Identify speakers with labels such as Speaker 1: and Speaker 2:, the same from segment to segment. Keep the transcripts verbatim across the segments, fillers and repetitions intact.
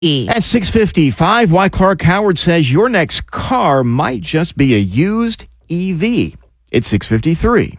Speaker 1: At six fifty-five, why Clark Howard says your next car might just be a used E V. It's six fifty-three.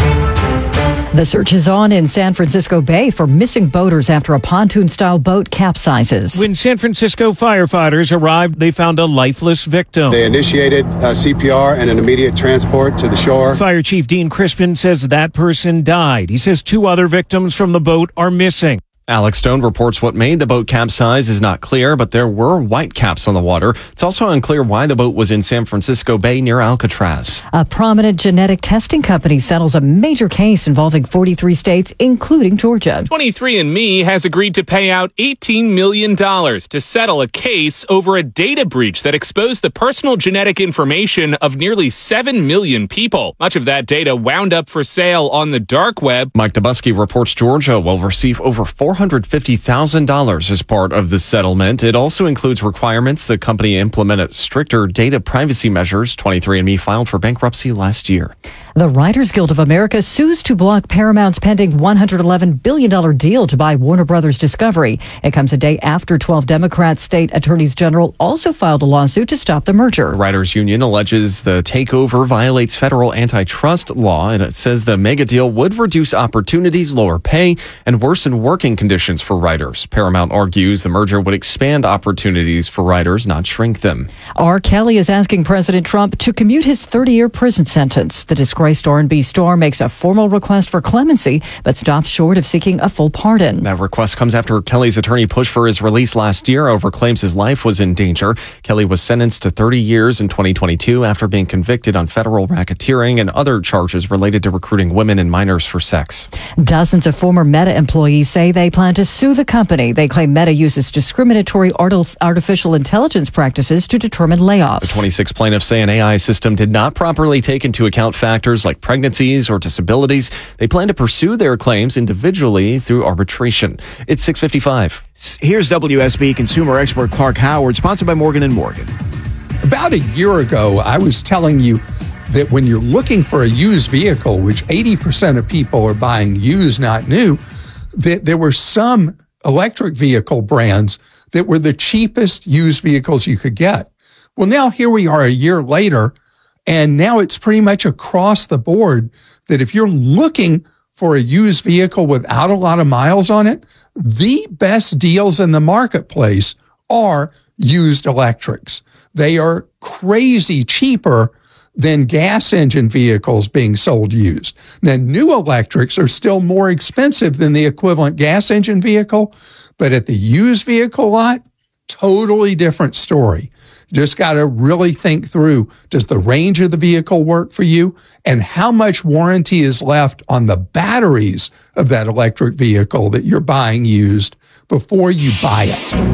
Speaker 2: The search is on in San Francisco Bay for missing boaters after a pontoon-style boat capsizes.
Speaker 3: When San Francisco firefighters arrived, they found a lifeless victim.
Speaker 4: They initiated uh, C P R and an immediate transport to the shore.
Speaker 3: Fire Chief Dean Crispin says that person died. He says two other victims from the boat are missing.
Speaker 5: Alex Stone reports what made the boat capsize is not clear, but there were white caps on the water. It's also unclear why the boat was in San Francisco Bay near Alcatraz.
Speaker 2: A prominent genetic testing company settles a major case involving forty-three states, including Georgia.
Speaker 6: twenty-three and me has agreed to pay out eighteen million dollars to settle a case over a data breach that exposed the personal genetic information of nearly seven million people. Much of that data wound up for sale on the dark web.
Speaker 5: Mike Dubusky reports Georgia will receive over four hundred fifty thousand dollars as part of the settlement. It also includes requirements the company implemented stricter data privacy measures. twenty-three and me filed for bankruptcy last year.
Speaker 2: The Writers Guild of America sues to block Paramount's pending one hundred eleven billion dollars deal to buy Warner Brothers Discovery. It comes a day after twelve Democrat state attorneys general also filed a lawsuit to stop the merger.
Speaker 5: The Writers Union alleges the takeover violates federal antitrust law, and it says the mega deal would reduce opportunities, lower pay, and worsen working conditions for writers. Paramount argues the merger would expand opportunities for writers, not shrink them.
Speaker 2: R. Kelly is asking President Trump to commute his thirty-year prison sentence. The disgraced R and B star makes a formal request for clemency, but stops short of seeking a full pardon.
Speaker 5: That request comes after Kelly's attorney pushed for his release last year over claims his life was in danger. Kelly was sentenced to thirty years in twenty twenty-two after being convicted on federal racketeering and other charges related to recruiting women and minors for sex.
Speaker 2: Dozens of former Meta employees say they plan to sue the company. They claim Meta uses discriminatory artificial intelligence practices to determine layoffs.
Speaker 5: The twenty-six plaintiffs say an A I system did not properly take into account factors like pregnancies or disabilities. They plan to pursue their claims individually through arbitration. It's six fifty-five.
Speaker 1: Here's W S B consumer expert Clark Howard, sponsored by Morgan and Morgan.
Speaker 7: About a year ago, I was telling you that when you're looking for a used vehicle, which eighty percent of people are buying used, not new, that there were some electric vehicle brands that were the cheapest used vehicles you could get. Well, now here we are a year later, and now it's pretty much across the board that if you're looking for a used vehicle without a lot of miles on it, the best deals in the marketplace are used electrics. They are crazy cheaper than gas engine vehicles being sold used. Now, new electrics are still more expensive than the equivalent gas engine vehicle, but at the used vehicle lot, totally different story. You just got to really think through, does the range of the vehicle work for you? And how much warranty is left on the batteries of that electric vehicle that you're buying used before you buy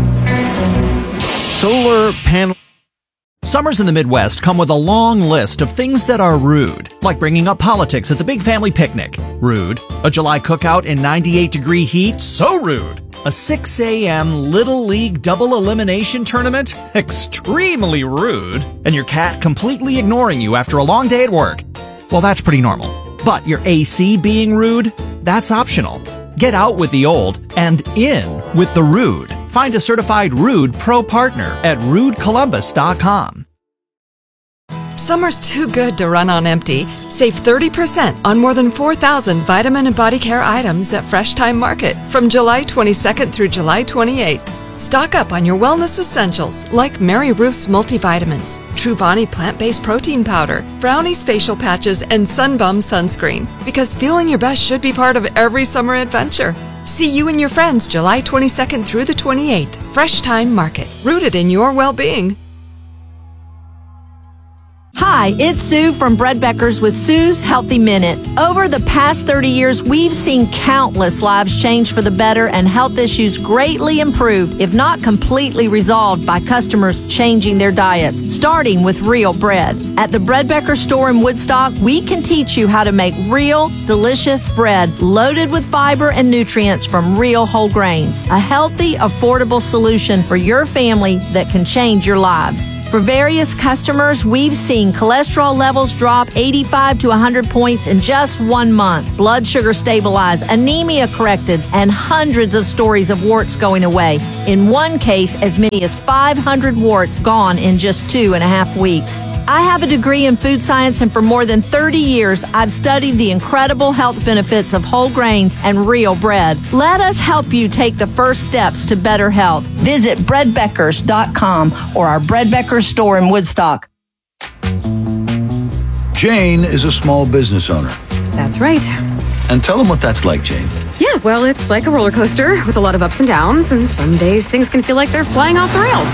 Speaker 7: it?
Speaker 1: Solar panel.
Speaker 8: Summers in the Midwest come with a long list of things that are rude, like bringing up politics at the big family picnic. Rude. A July cookout in ninety-eight degree heat. So rude. A six a.m. Little League double elimination tournament. Extremely rude. And your cat completely ignoring you after a long day at work. Well, that's pretty normal. But your A C being rude? That's optional. Get out with the old and in with the rude. Find a certified Rude Pro partner at rude columbus dot com.
Speaker 9: Summer's too good to run on empty. Save thirty percent on more than four thousand vitamin and body care items at Fresh Time Market from July twenty-second through July twenty-eighth. Stock up on your wellness essentials like Mary Ruth's multivitamins, Truvani plant-based protein powder, Brownie's facial patches, and Sunbum sunscreen. Because feeling your best should be part of every summer adventure. See you and your friends July twenty-second through the twenty-eighth. Fresh Time Market, rooted in your well-being.
Speaker 10: Hi, it's Sue from Bread Beckers with Sue's Healthy Minute. Over the past thirty years, we've seen countless lives change for the better and health issues greatly improved, if not completely resolved, by customers changing their diets, starting with real bread. At the Bread Becker store in Woodstock, we can teach you how to make real, delicious bread loaded with fiber and nutrients from real whole grains. A healthy, affordable solution for your family that can change your lives. For various customers, we've seen cholesterol levels drop eighty-five to one hundred points in just one month, blood sugar stabilized, anemia corrected, and hundreds of stories of warts going away. In one case, as many as five hundred warts gone in just two and a half weeks. I have a degree in food science, and for more than thirty years, I've studied the incredible health benefits of whole grains and real bread. Let us help you take the first steps to better health. Visit bread beckers dot com or our Bread Beckers store in Woodstock.
Speaker 11: Jane is a small business owner.
Speaker 12: That's right.
Speaker 11: And tell them what that's like, Jane.
Speaker 12: Yeah, well, it's like a roller coaster with a lot of ups and downs, and some days things can feel like they're flying off the rails.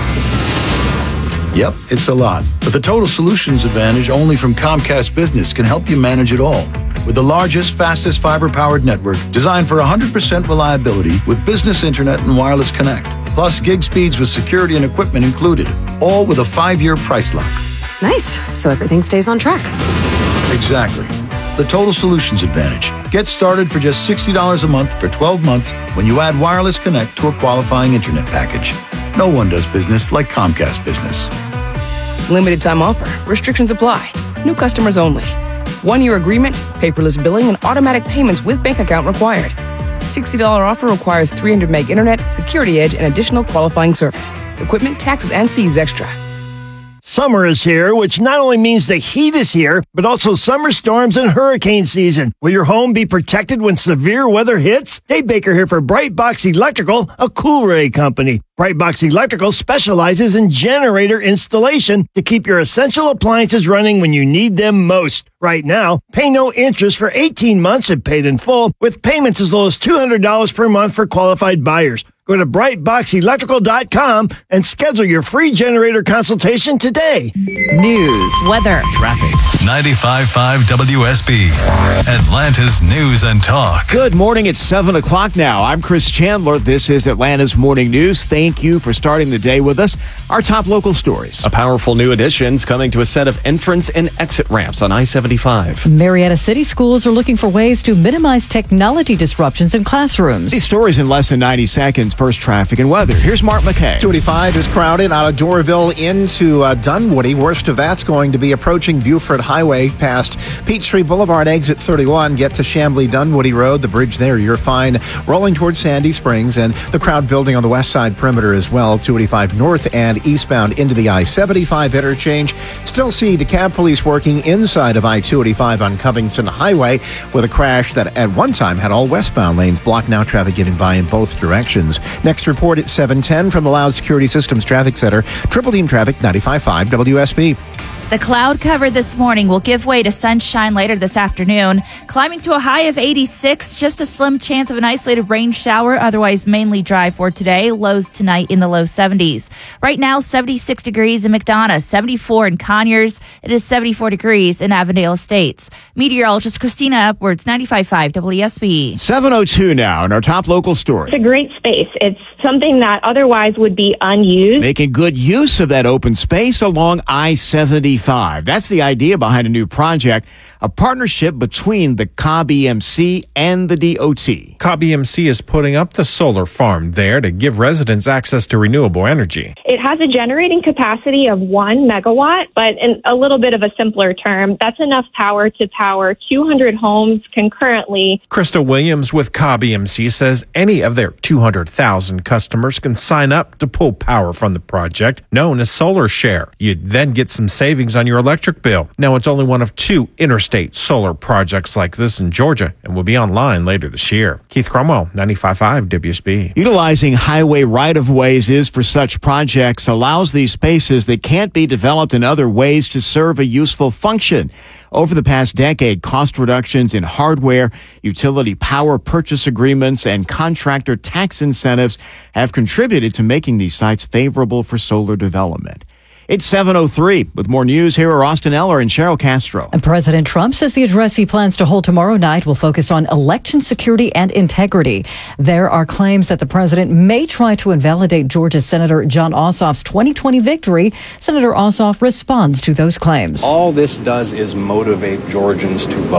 Speaker 11: Yep, it's a lot. But the Total Solutions Advantage only from Comcast Business can help you manage it all. With the largest, fastest fiber-powered network designed for one hundred percent reliability with business internet and wireless connect. Plus gig speeds with security and equipment included. All with a five-year price lock.
Speaker 12: Nice. So everything stays on track.
Speaker 11: Exactly. The Total Solutions Advantage. Get started for just sixty dollars a month for twelve months when you add wireless connect to a qualifying internet package. No one does business like Comcast Business.
Speaker 13: Limited time offer. Restrictions apply. New customers only. One-year agreement, paperless billing, and automatic payments with bank account required. sixty dollars offer requires three hundred meg internet, security edge, and additional qualifying service. Equipment, taxes, and fees extra.
Speaker 14: Summer is here, which not only means the heat is here, but also summer storms and hurricane season. Will your home be protected when severe weather hits? Dave Baker here for Brightbox Electrical, a Coolray company. Brightbox Electrical specializes in generator installation to keep your essential appliances running when you need them most. Right now, pay no interest for eighteen months and paid in full, with payments as low as two hundred dollars per month for qualified buyers. Go to brightbox electrical dot com and schedule your free generator consultation today.
Speaker 2: News, weather,
Speaker 15: traffic. ninety-five point five W S B, Atlanta's News and Talk.
Speaker 1: Good morning. It's seven o'clock now. I'm Chris Chandler. This is Atlanta's Morning News. Thank you for starting the day with us. Our top local stories.
Speaker 5: A powerful new addition's coming to a set of entrance and exit ramps on I seventy-five.
Speaker 2: Marietta City schools are looking for ways to minimize technology disruptions in classrooms.
Speaker 1: These stories in less than ninety seconds. First, traffic and weather. Here's Mark McKay.
Speaker 16: two eighty-five is crowded out of Doraville into uh, Dunwoody. Worst of that's going to be approaching Buford Highway past Peachtree Boulevard, exit thirty-one. Get to Chamblee-Dunwoody Road. The bridge there, you're fine. Rolling towards Sandy Springs, and the crowd building on the west side perimeter as well. two eighty-five north and eastbound into the I seventy-five interchange. Still see DeKalb police working inside of I two eighty-five on Covington Highway with a crash that at one time had all westbound lanes blocked. Now traffic getting by in both directions. Next report at seven ten from the Loud Security Systems Traffic Center. Triple Team Traffic, ninety-five point five W S B.
Speaker 17: The cloud cover this morning will give way to sunshine later this afternoon, climbing to a high of eighty-six. Just a slim chance of an isolated rain shower, otherwise mainly dry for today. Lows tonight in the low seventies. Right now, seventy-six degrees in McDonough, seventy-four in Conyers. It is seventy-four degrees in Avondale Estates. Meteorologist Christina Upwards, ninety-five point five W S B.
Speaker 1: seven oh two now in our top local story.
Speaker 18: It's a great space. It's something that otherwise would be unused.
Speaker 1: Making good use of that open space along I seventy-five. That's the idea behind a new project, a partnership between the Cobb E M C and the D O T.
Speaker 19: Cobb E M C is putting up the solar farm there to give residents access to renewable energy.
Speaker 18: It has a generating capacity of one megawatt, but in a little bit of a simpler term, that's enough power to power two hundred homes concurrently.
Speaker 19: Krista Williams with Cobb E M C says any of their two hundred thousand customers can sign up to pull power from the project, known as Solar Share. You'd then get some savings on your electric bill. Now it's only one of two interstate solar projects like this in Georgia and will be online later this year. Keith Cromwell, ninety-five point five W S B.
Speaker 1: Utilizing highway right-of-ways is for such projects allows these spaces that can't be developed in other ways to serve a useful function. Over the past decade, cost reductions in hardware, utility power purchase agreements, and contractor tax incentives have contributed to making these sites favorable for solar development. It's seven oh three. With more news, here are Austin Eller and Cheryl Castro.
Speaker 2: And President Trump says the address he plans to hold tomorrow night will focus on election security and integrity. There are claims that the president may try to invalidate Georgia Senator Jon Ossoff's twenty twenty victory. Senator Ossoff responds to those claims.
Speaker 20: All this does is motivate Georgians to vote.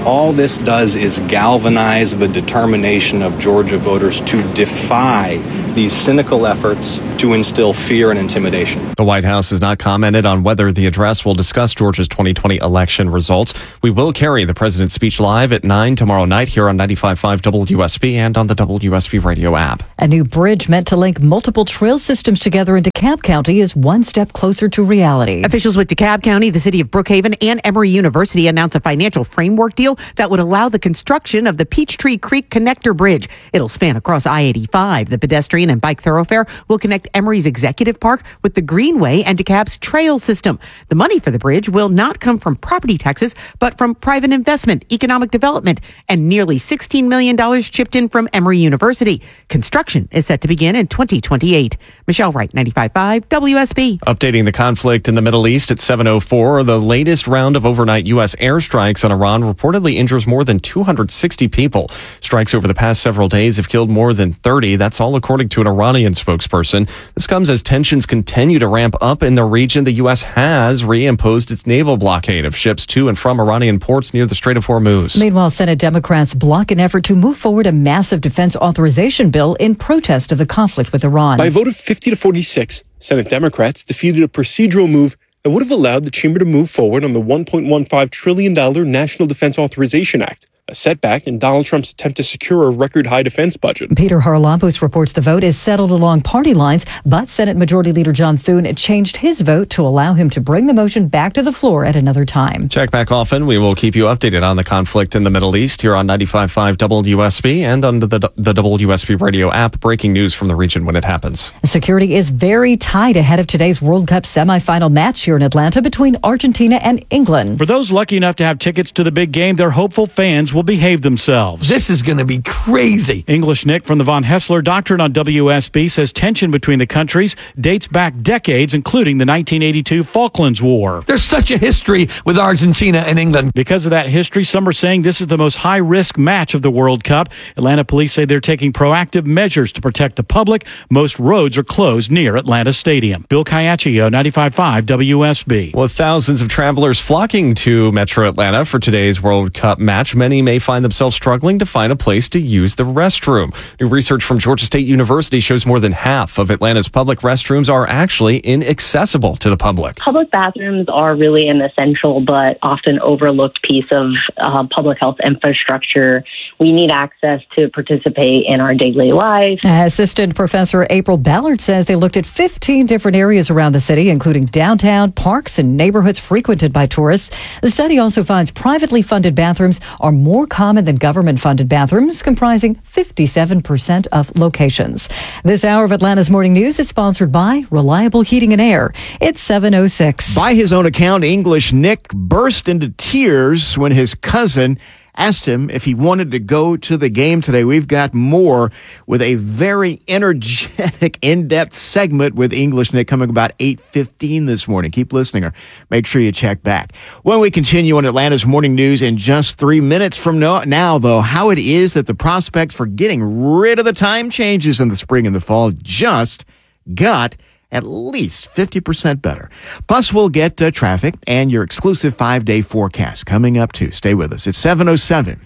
Speaker 20: All this does is galvanize the determination of Georgia voters to defy these cynical efforts to instill fear and intimidation.
Speaker 5: The White House has not commented on whether the address will discuss Georgia's twenty twenty election results. We will carry the president's speech live at nine tomorrow night here on ninety-five point five W S B and on the W S B radio app.
Speaker 2: A new bridge meant to link multiple trail systems together in DeKalb County is one step closer to reality.
Speaker 21: Officials with DeKalb County, the city of Brookhaven, and Emory University announced a financial framework deal that would allow the construction of the Peachtree Creek Connector Bridge. It'll span across I eighty-five. The pedestrian and bike thoroughfare will connect Emory's Executive Park with the Greenway and DeKalb's trail system. The money for the bridge will not come from property taxes, but from private investment, economic development, and nearly sixteen million dollars chipped in from Emory University. Construction is set to begin in twenty twenty-eight. Michelle Wright, ninety-five point five W S B.
Speaker 5: Updating the conflict in the Middle East at seven oh four, the latest round of overnight U S airstrikes on Iran reportedly injures more than two hundred sixty people. Strikes over the past several days have killed more than thirty. That's all according to an Iranian spokesperson. This comes as tensions continue to ramp up in the region. The U S has reimposed its naval blockade of ships to and from Iranian ports near the Strait of Hormuz.
Speaker 2: Meanwhile, Senate Democrats block an effort to move forward a massive defense authorization bill in protest of the conflict with Iran.
Speaker 22: By a vote of fifty to forty-six, Senate Democrats defeated a procedural move that would have allowed the chamber to move forward on the one point one five trillion dollars National Defense Authorization Act, a setback in Donald Trump's attempt to secure a record-high defense budget.
Speaker 2: Peter Haralambous reports the vote is settled along party lines, but Senate Majority Leader John Thune changed his vote to allow him to bring the motion back to the floor at another time.
Speaker 5: Check back often. We will keep you updated on the conflict in the Middle East here on ninety-five point five W S B and on the, the W S B radio app. Breaking news from the region when it happens.
Speaker 2: Security is very tight ahead of today's World Cup semifinal match here in Atlanta between Argentina and England.
Speaker 3: For those lucky enough to have tickets to the big game, their hopeful fans will behave themselves.
Speaker 23: This is going to be crazy.
Speaker 3: English Nick from the Von Hessler Doctrine on W S B says tension between the countries dates back decades, including the nineteen eighty-two Falklands War.
Speaker 23: There's such a history with Argentina and England.
Speaker 3: Because of that history, some are saying this is the most high-risk match of the World Cup. Atlanta police say they're taking proactive measures to protect the public. Most roads are closed near Atlanta Stadium. Bill Caiaccio, ninety-five point five W S B.
Speaker 5: With thousands of travelers flocking to Metro Atlanta for today's World Cup match, many may find themselves struggling to find a place to use the restroom. New research from Georgia State University shows more than half of Atlanta's public restrooms are actually inaccessible to the public.
Speaker 24: Public bathrooms are really an essential but often overlooked piece of uh, public health infrastructure. We need access to participate in our daily life.
Speaker 2: Assistant Professor April Ballard says they looked at fifteen different areas around the city, including downtown, parks, and neighborhoods frequented by tourists. The study also finds privately funded bathrooms are more common than government-funded bathrooms, comprising fifty-seven percent of locations. This hour of Atlanta's Morning News is sponsored by Reliable Heating and Air. It's seven oh six.
Speaker 1: By his own account, English Nick burst into tears when his cousin asked him if he wanted to go to the game today. We've got more with a very energetic, in-depth segment with English Nick coming about eight fifteen this morning. Keep listening or make sure you check back. When we continue on Atlanta's Morning News in just three minutes from now, though, how it is that the prospects for getting rid of the time changes in the spring and the fall just got at least fifty percent better. Plus, we'll get uh, traffic and your exclusive five-day forecast coming up, too. Stay with us. It's seven oh seven.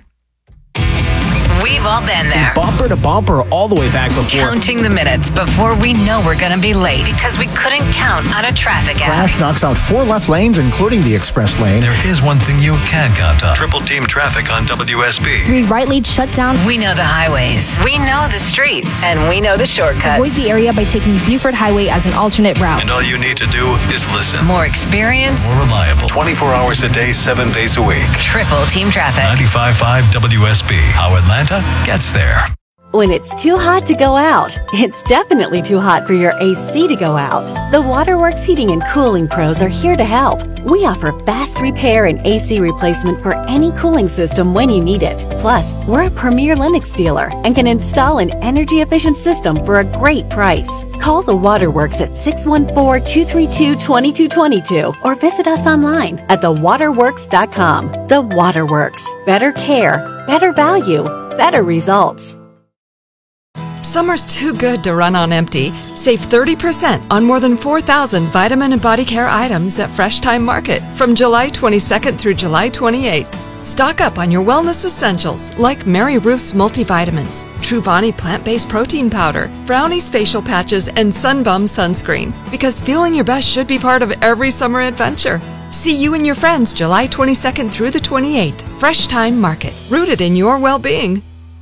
Speaker 25: We've all been there.
Speaker 26: Bumper to bumper all the way back before.
Speaker 25: Counting the minutes before we know we're going to be late because we couldn't count on a traffic app.
Speaker 16: Crash knocks out four left lanes, including the express lane.
Speaker 15: There is one thing you can count on. Triple team traffic on W S B.
Speaker 27: Three right lanes shut down.
Speaker 25: We know the highways. We know the streets. And we know the shortcuts.
Speaker 27: Avoid the area by taking Buford Highway as an alternate route.
Speaker 15: And all you need to do is listen.
Speaker 25: More experience.
Speaker 15: More reliable. twenty-four hours a day, seven days a week.
Speaker 25: Triple team traffic.
Speaker 15: ninety-five point five W S B. How Atlanta gets there.
Speaker 28: When it's too hot to go out, it's definitely too hot for your A C to go out. The Waterworks Heating and Cooling Pros are here to help. We offer fast repair and A C replacement for any cooling system when you need it. Plus, we're a premier Lennox dealer and can install an energy-efficient system for a great price. Call the Waterworks at six one four, two three two, two two two two or visit us online at the waterworks dot com. The Waterworks. Better care, better value, better results.
Speaker 9: Summer's too good to run on empty. Save thirty percent on more than four thousand vitamin and body care items at Fresh Time Market from July twenty-second through July twenty-eighth. Stock up on your wellness essentials like Mary Ruth's multivitamins, Truvani plant-based protein powder, Brownie's facial patches, and Sunbum sunscreen. Because feeling your best should be part of every summer adventure. See you and your friends July twenty-second through the twenty-eighth. Fresh Time Market, rooted in your well-being.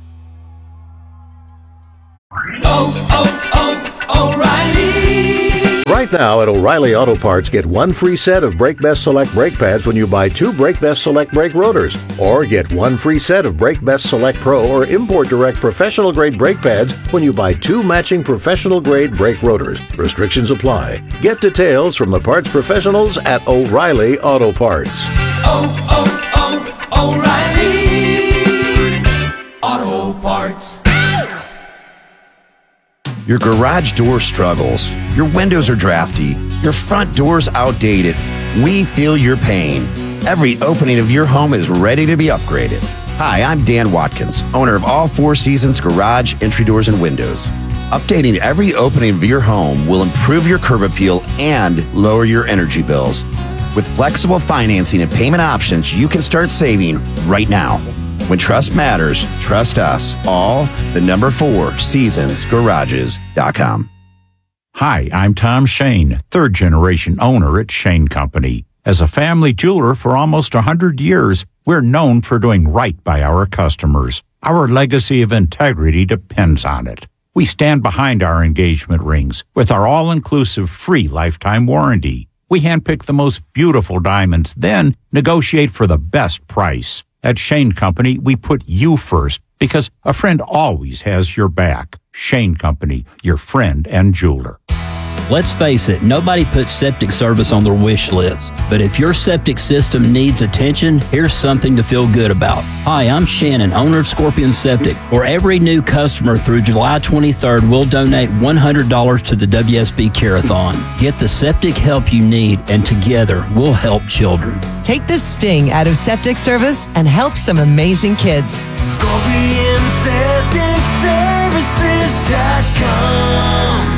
Speaker 4: Oh, oh, oh, O'Reilly!
Speaker 6: Right now at O'Reilly Auto Parts, get one free set of Brake Best Select brake pads when you buy two Brake Best Select brake rotors. Or get one free set of Brake Best Select Pro or Import Direct professional grade brake pads when you buy two matching professional grade brake rotors. Restrictions apply. Get details from the parts professionals at O'Reilly Auto Parts.
Speaker 4: Oh, oh, oh, O'Reilly Auto Parts.
Speaker 7: Your garage door struggles. Your windows are drafty. Your front door's outdated. We feel your pain. Every opening of your home is ready to be upgraded. Hi, I'm Dan Watkins, owner of All Four Seasons Garage Entry Doors and Windows. Updating every opening of your home will improve your curb appeal and lower your energy bills. With flexible financing and payment options, you can start saving right now. When trust matters, trust us. All the number four seasons garages dot com.
Speaker 8: Hi, I'm Tom Shane, third generation owner at Shane Company. As a family jeweler for almost one hundred years, we're known for doing right by our customers. Our legacy of integrity depends on it. We stand behind our engagement rings with our all-inclusive free lifetime warranty. We handpick the most beautiful diamonds, then negotiate for the best price. At Shane Company, we put you first because a friend always has your back. Shane Company, your friend and jeweler.
Speaker 10: Let's face it, nobody puts septic service on their wish list. But if your septic system needs attention, here's something to feel good about. Hi, I'm Shannon, owner of Scorpion Septic. For every new customer through July twenty-third, we'll donate one hundred dollars to the W S B Care-a-thon. Get the septic help you need, and together we'll help children.
Speaker 11: Take the sting out of septic service and help some amazing kids.
Speaker 4: Scorpion Septic Services dot com.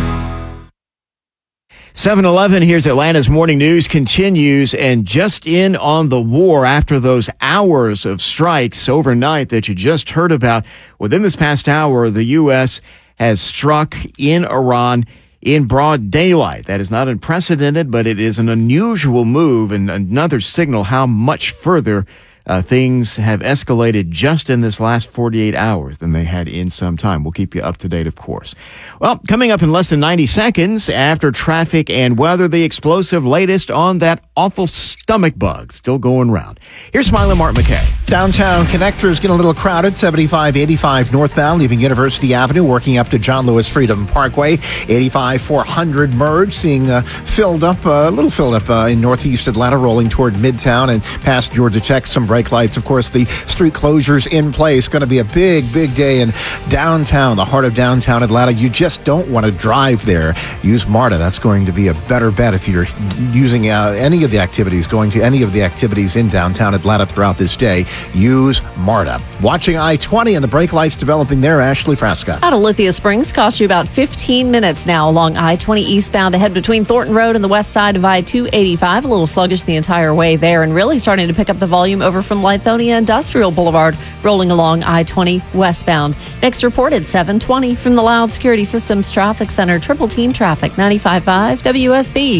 Speaker 1: seven eleven, here's Atlanta's Morning News continues, and just in on the war after those hours of strikes overnight that you just heard about. Within this past hour, the U S has struck in Iran in broad daylight. That is not unprecedented, but it is an unusual move and another signal how much further Uh, things have escalated just in this last forty-eight hours than they had in some time. We'll keep you up to date, of course. Well, coming up in less than ninety seconds, after traffic and weather, the explosive latest on that awful stomach bug still going around. Here's Smiling Martin McKay.
Speaker 16: Downtown connectors get a little crowded. seventy-five eighty-five northbound, leaving University Avenue, working up to John Lewis Freedom Parkway. eighty-five four hundred merge, seeing uh, filled up, uh, a little filled up uh, in northeast Atlanta, rolling toward Midtown and past Georgia Tech. Some brake lights. Of course, the street closures in place. Going to be a big, big day in downtown, the heart of downtown Atlanta. You just don't want to drive there. Use MARTA. That's going to be a better bet if you're using uh, any of the activities, going to any of the activities in downtown Atlanta throughout this day. Use MARTA. Watching I twenty and the brake lights developing there, Ashley Frasca.
Speaker 12: Out of Lithia Springs, costs you about fifteen minutes now along I twenty eastbound ahead between Thornton Road and the west side of I two eighty-five. A little sluggish the entire way there, and really starting to pick up the volume over from Lithonia Industrial Boulevard, rolling along I twenty westbound. Next reported seven twenty from the Loud Security Systems Traffic Center. Triple Team Traffic, ninety-five point five W S B.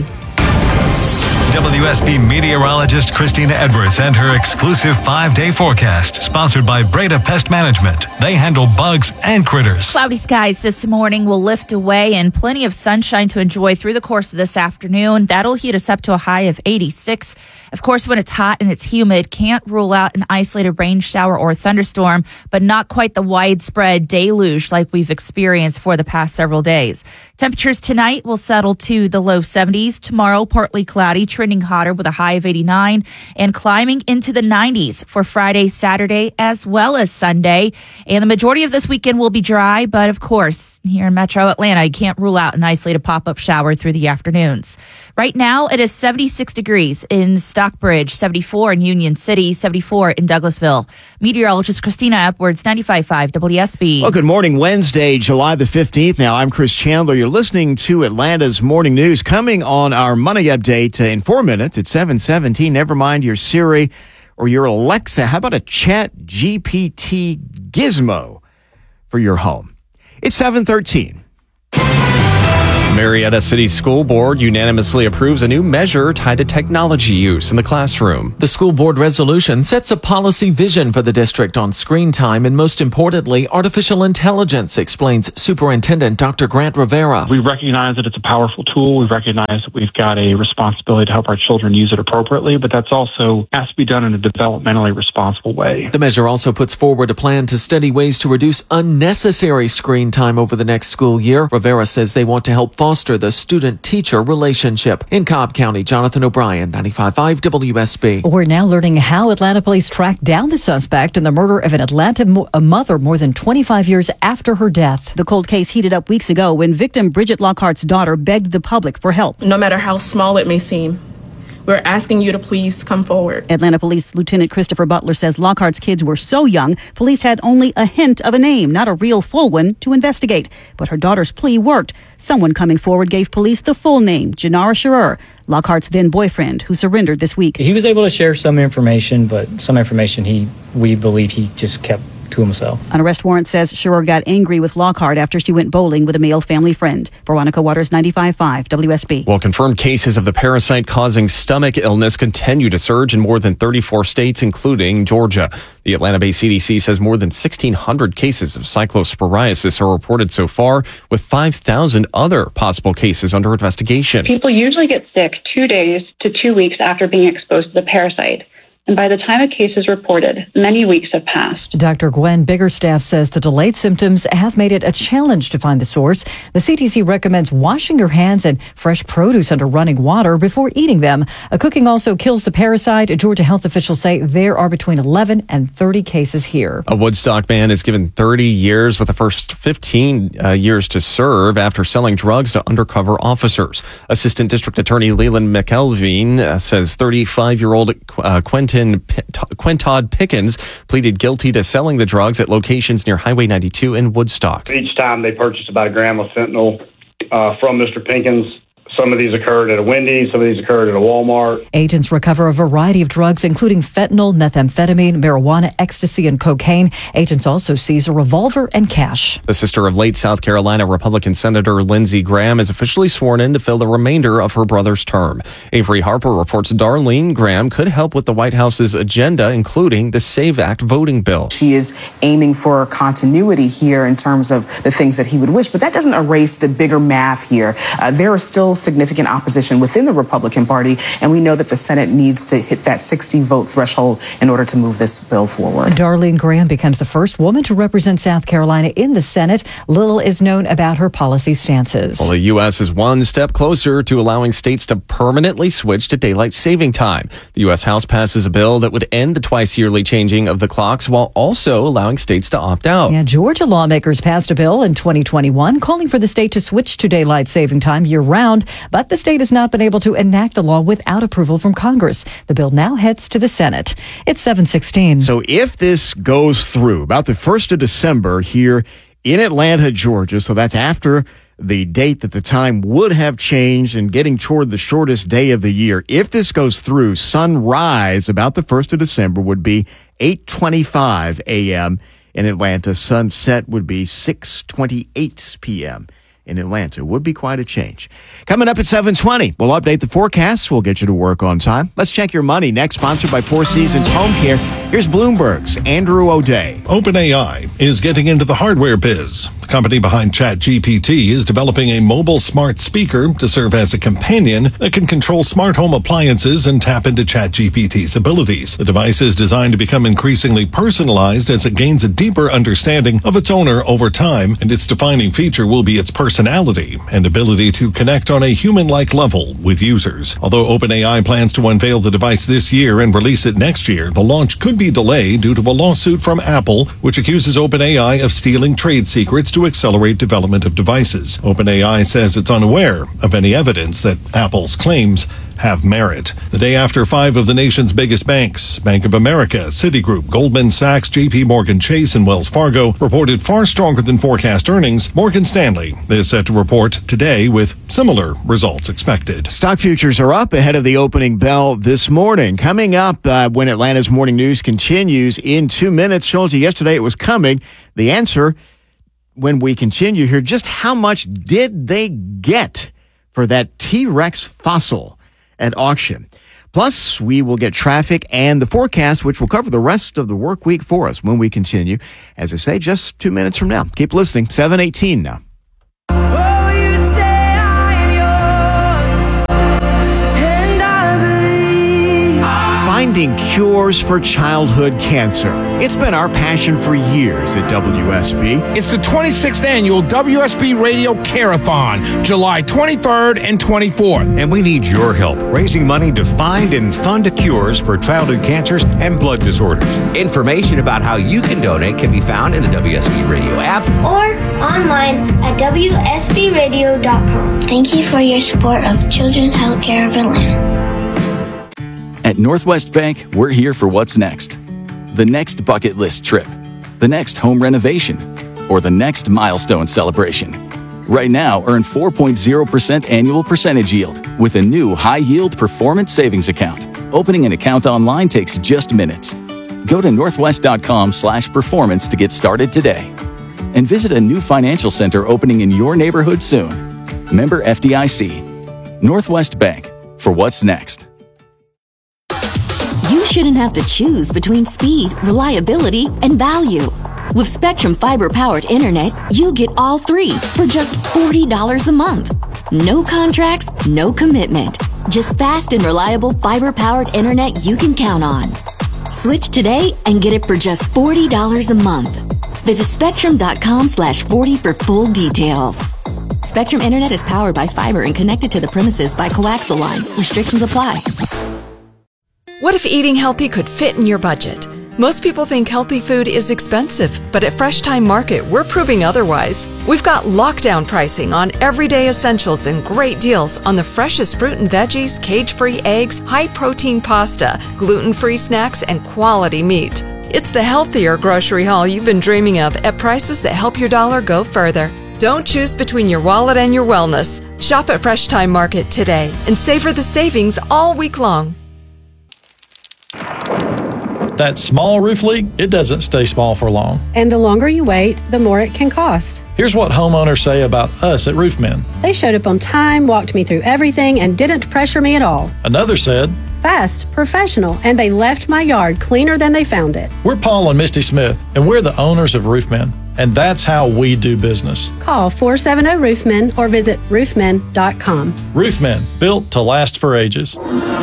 Speaker 15: W S B meteorologist Christina Edwards and her exclusive five-day forecast, sponsored by Breda Pest Management. They handle bugs and critters.
Speaker 17: Cloudy skies this morning will lift away and plenty of sunshine to enjoy through the course of this afternoon. That'll heat us up to a high of eighty-six. Of course, when it's hot and it's humid, can't rule out an isolated rain shower or thunderstorm, but not quite the widespread deluge like we've experienced for the past several days. Temperatures tonight will settle to the low seventies. Tomorrow, partly cloudy, trending hotter with a high of eighty-nine, and climbing into the nineties for Friday, Saturday, as well as Sunday. And the majority of this weekend will be dry, but of course, here in Metro Atlanta, you can't rule out an isolated pop-up shower through the afternoons. Right now, it is seventy-six degrees in Stockbridge, seventy-four in Union City, seventy-four in Douglasville. Meteorologist Christina Edwards, ninety-five point five W S B.
Speaker 1: Well, good morning. Wednesday, July the fifteenth. Now, I'm Chris Chandler. You're listening to Atlanta's Morning News. Coming on our Money Update uh, in four minutes at seven seventeen. Never mind your Siri. or your Alexa. How about a Chat G P T gizmo for your home? It's seven thirteen.
Speaker 5: Marietta City School Board unanimously approves a new measure tied to technology use in the classroom.
Speaker 13: The school board resolution sets a policy vision for the district on screen time and, most importantly, artificial intelligence, explains Superintendent Doctor Grant Rivera.
Speaker 14: We recognize that it's a powerful tool. We recognize that we've got a responsibility to help our children use it appropriately, but that's also has to be done in a developmentally responsible way.
Speaker 13: The measure also puts forward a plan to study ways to reduce unnecessary screen time over the next school year. Rivera says they want to help foster the student-teacher relationship. In Cobb County, Jonathan O'Brien, ninety-five point five W S B.
Speaker 2: We're now learning how Atlanta police tracked down the suspect in the murder of an Atlanta mo- a mother more than twenty-five years after her death.
Speaker 18: The cold case heated up weeks ago when victim Bridget Lockhart's daughter begged the public for help.
Speaker 19: No matter how small it may seem, we're asking you to please come forward.
Speaker 18: Atlanta Police Lieutenant Christopher Butler says Lockhart's kids were so young, police had only a hint of a name, not a real full one, to investigate. But her daughter's plea worked. Someone coming forward gave police the full name, Janara Scherer, Lockhart's then boyfriend, who surrendered this week.
Speaker 20: He was able to share some information, but some information he we believe he just kept to himself.
Speaker 18: An arrest warrant says Scherer got angry with Lockhart after she went bowling with a male family friend. Veronica Waters, ninety-five point five W S B.
Speaker 5: Well, confirmed cases of the parasite causing stomach illness continue to surge in more than thirty-four states, including Georgia. The Atlanta-based C D C says more than sixteen hundred cases of cyclosporiasis are reported so far, with five thousand other possible cases under investigation.
Speaker 21: People usually get sick two days to two weeks after being exposed to the parasite. And by the time a case is reported, many weeks have passed.
Speaker 2: Doctor Gwen Biggerstaff says the delayed symptoms have made it a challenge to find the source. The C D C recommends washing your hands and fresh produce under running water before eating them. A cooking also kills the parasite. Georgia health officials say there are between eleven and thirty cases here.
Speaker 5: A Woodstock man is given thirty years with the first fifteen uh, years to serve after selling drugs to undercover officers. Assistant District Attorney Leland McElveen uh, says thirty-five-year-old uh, Quentin Quintod Pickens pleaded guilty to selling the drugs at locations near Highway ninety-two in Woodstock.
Speaker 22: Each time they purchased about a gram of fentanyl uh, from Mister Pickens. Some of these occurred at a Wendy's, some of these occurred at a Walmart.
Speaker 2: Agents recover a variety of drugs, including fentanyl, methamphetamine, marijuana, ecstasy, and cocaine. Agents also seize a revolver and cash.
Speaker 5: The sister of late South Carolina Republican Senator Lindsey Graham is officially sworn in to fill the remainder of her brother's term. Avery Harper reports Darlene Graham could help with the White House's agenda, including the SAVE Act voting bill.
Speaker 23: She is aiming for continuity here in terms of the things that he would wish, but that doesn't erase the bigger math here. Uh, there are still significant opposition within the Republican Party, and we know that the Senate needs to hit that sixty vote threshold in order to move this bill forward.
Speaker 2: Darlene Graham becomes the first woman to represent South Carolina in the Senate. Little is known about her policy stances.
Speaker 5: Well, the U S is one step closer to allowing states to permanently switch to daylight saving time. The U S House passes a bill that would end the twice yearly changing of the clocks while also allowing states to opt out.
Speaker 2: Yeah, Georgia lawmakers passed a bill in twenty twenty-one calling for the state to switch to daylight saving time year-round. But the state has not been able to enact the law without approval from Congress. The bill now heads to the Senate. It's seven sixteen.
Speaker 1: So if this goes through about the first of December here in Atlanta, Georgia, so that's after the date that the time would have changed and getting toward the shortest day of the year. If this goes through, sunrise about the first of December would be eight twenty-five a.m. in Atlanta. Sunset would be six twenty-eight p.m. in Atlanta. Would be quite a change. Coming up at seven twenty, we'll update the forecast. We'll get you to work on time. Let's check your money next, sponsored by Four Seasons Home Care. Here's Bloomberg's Andrew O'Day.
Speaker 29: OpenAI is getting into the hardware biz. The company behind ChatGPT is developing a mobile smart speaker to serve as a companion that can control smart home appliances and tap into ChatGPT's abilities. The device is designed to become increasingly personalized as it gains a deeper understanding of its owner over time, and its defining feature will be its personality and ability to connect on a human-like level with users. Although OpenAI plans to unveil the device this year and release it next year, the launch could be delayed due to a lawsuit from Apple, which accuses OpenAI of stealing trade secrets to accelerate development of devices. OpenAI says it's unaware of any evidence that Apple's claims have merit. The day after five of the nation's biggest banks, Bank of America, Citigroup, Goldman Sachs, J P Morgan Chase, and Wells Fargo, reported far stronger than forecast earnings. Morgan Stanley is set to report today with similar results expected.
Speaker 1: Stock futures are up ahead of the opening bell this morning. Coming up uh, when Atlanta's Morning News continues in two minutes. Told you yesterday it was coming. The answer when we continue here, just how much did they get for that T-Rex fossil at auction? Plus, we will get traffic and the forecast, which will cover the rest of the work week for us when we continue. As I say, just two minutes from now. Keep listening. seven eighteen now. Finding cures for childhood cancer. It's been our passion for years at W S B.
Speaker 3: It's the twenty-sixth annual W S B Radio Care-a-thon, July twenty-third and twenty-fourth.
Speaker 6: And we need your help raising money to find and fund cures for childhood cancers and blood disorders.
Speaker 7: Information about how you can donate can be found in the W S B Radio app
Speaker 9: or online at W S B radio dot com. Thank you for your support of Children's Healthcare of Atlanta.
Speaker 24: At Northwest Bank, we're here for what's next. The next bucket list trip, the next home renovation, or the next milestone celebration. Right now, earn four point zero percent annual percentage yield with a new high-yield performance savings account. Opening an account online takes just minutes. Go to northwest.com slash performance to get started today. And visit a new financial center opening in your neighborhood soon. Member F D I C. Northwest Bank, for what's next.
Speaker 25: You shouldn't have to choose between speed, reliability, and value. With Spectrum fiber-powered internet, you get all three for just forty dollars a month. No contracts, no commitment. Just fast and reliable fiber-powered internet you can count on. Switch today and get it for just forty dollars a month. Visit spectrum.com slash 40 for full details. Spectrum Internet is powered by fiber and connected to the premises by coaxial lines. Restrictions apply.
Speaker 26: What if eating healthy could fit in your budget? Most people think healthy food is expensive, but at Fresh Time Market, we're proving otherwise. We've got lockdown pricing on everyday essentials and great deals on the freshest fruit and veggies, cage-free eggs, high-protein pasta, gluten-free snacks, and quality meat. It's the healthier grocery haul you've been dreaming of at prices that help your dollar go further. Don't choose between your wallet and your wellness. Shop at Fresh Time Market today and savor the savings all week long.
Speaker 27: That small roof leak, it doesn't stay small for long.
Speaker 28: And the longer you wait, the more it can cost.
Speaker 27: Here's what homeowners say about us at Roofmen.
Speaker 28: They showed up on time, walked me through everything, and didn't pressure me at all.
Speaker 27: Another said,
Speaker 28: fast, professional, and they left my yard cleaner than they found it.
Speaker 27: We're Paul and Misty Smith, and we're the owners of Roofmen. And that's how we do business.
Speaker 28: Call four seven zero Roofmen or visit roofmen dot com.
Speaker 27: Roofmen, built to last for ages.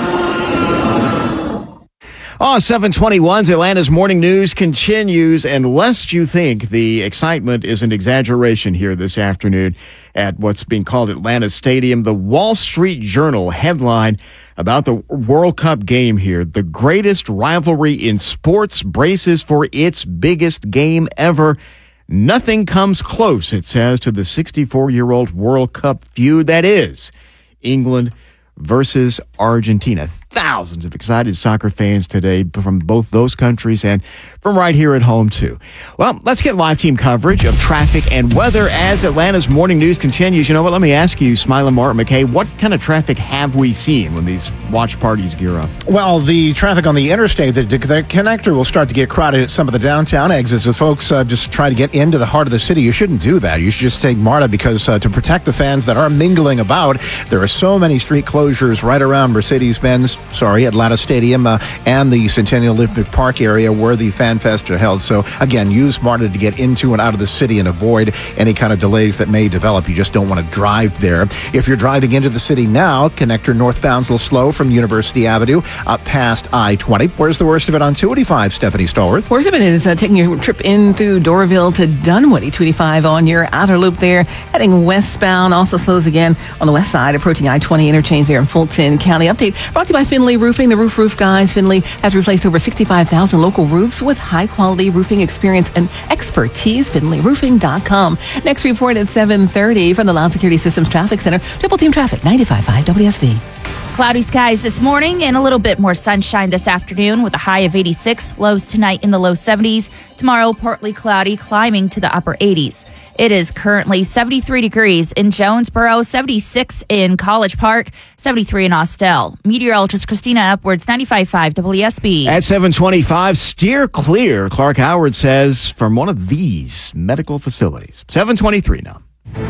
Speaker 1: Oh, seven twenty-one's Atlanta's Morning News continues, and lest you think the excitement is an exaggeration here this afternoon at what's being called Atlanta Stadium, the Wall Street Journal headline about the World Cup game here. The greatest rivalry in sports braces for its biggest game ever. Nothing comes close, it says, to the sixty-four-year-old World Cup feud that is England versus Argentina. Thousands of excited soccer fans today from both those countries and from right here at home, too. Well, let's get live team coverage of traffic and weather as Atlanta's Morning News continues. You know what? Let me ask you, Smiling Martin McKay, what kind of traffic have we seen when these watch parties gear up?
Speaker 16: Well, the traffic on the interstate, the, the connector will start to get crowded at some of the downtown exits. If folks uh, just try to get into the heart of the city, you shouldn't do that. You should just take MARTA because uh, to protect the fans that are mingling about, there are so many street closures right around Mercedes-Benz, sorry, Atlanta Stadium uh, and the Centennial Olympic Park area where the Fan Fest are held. So, again, use MARTA to get into and out of the city and avoid any kind of delays that may develop. You just don't want to drive there. If you're driving into the city now, connector northbound's a little slow from University Avenue up past I twenty. Where's the worst of it on two eighty-five, Stephanie Stallworth?
Speaker 30: Worst of it is uh, taking your trip in through Doraville to Dunwoody, two eighty-five on your outer loop there. Heading westbound, also slows again on the west side, approaching I twenty interchange there in Fulton County. Update brought to you by Finley Roofing. The Roof Roof Guys. Finley has replaced over sixty-five thousand local roofs with high-quality roofing experience and expertise. Finley Roofing dot com. Next report at seven thirty from the Loud Security Systems Traffic Center. Triple Team Traffic, ninety-five point five W S B.
Speaker 4: Cloudy skies this morning and a little bit more sunshine this afternoon with a high of eighty-six. Lows tonight in the low seventies. Tomorrow, partly cloudy, climbing to the upper eighties. It is currently seventy-three degrees in Jonesboro, seventy-six in College Park, seventy-three in Austell. Meteorologist Christina Upwards, ninety-five point five W S B.
Speaker 1: At seven twenty-five, steer clear, Clark Howard says, from one of these medical facilities. seven twenty-three now.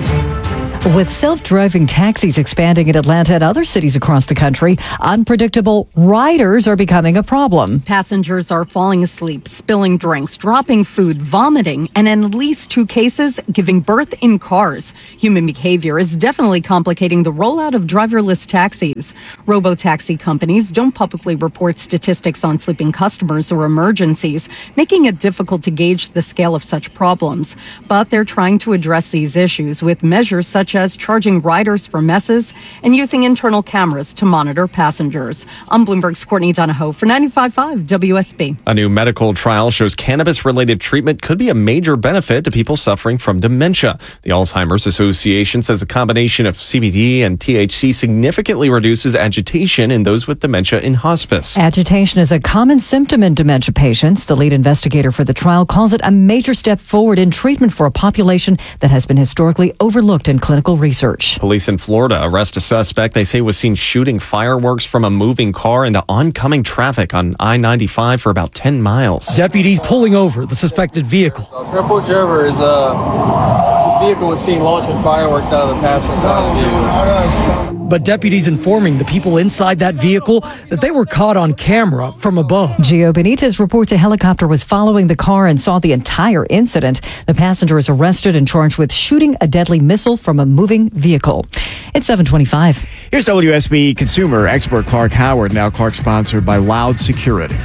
Speaker 2: With self-driving taxis expanding in Atlanta and other cities across the country, unpredictable riders are becoming a problem.
Speaker 8: Passengers are falling asleep, spilling drinks, dropping food, vomiting, and in at least two cases, giving birth in cars. Human behavior is definitely complicating the rollout of driverless taxis. Robo-taxi companies don't publicly report statistics on sleeping customers or emergencies, making it difficult to gauge the scale of such problems. But they're trying to address these issues with measures such as charging riders for messes and using internal cameras to monitor passengers. I'm Bloomberg's Courtney Donahoe for ninety-five point five W S B.
Speaker 5: A new medical trial shows cannabis-related treatment could be a major benefit to people suffering from dementia. The Alzheimer's Association says a combination of C B D and T H C significantly reduces agitation in those with dementia in hospice.
Speaker 2: Agitation is a common symptom in dementia patients. The lead investigator for the trial calls it a major step forward in treatment for a population that has been historically overlooked in clinical research.
Speaker 5: Police in Florida arrest a suspect they say was seen shooting fireworks from a moving car into oncoming traffic on I ninety-five for about ten miles.
Speaker 10: Deputies pulling over the suspected vehicle.
Speaker 11: Triple observer is uh, this vehicle was seen launching fireworks out of the passenger side of the vehicle.
Speaker 10: But deputies informing the people inside that vehicle that they were caught on camera from above.
Speaker 2: Gio Benitez reports a helicopter was following the car and saw the entire incident. The passenger is arrested and charged with shooting a deadly missile from a moving vehicle. It's seven twenty-five.
Speaker 1: Here's W S B consumer expert Clark Howard. Now Clark sponsored by Loud Security.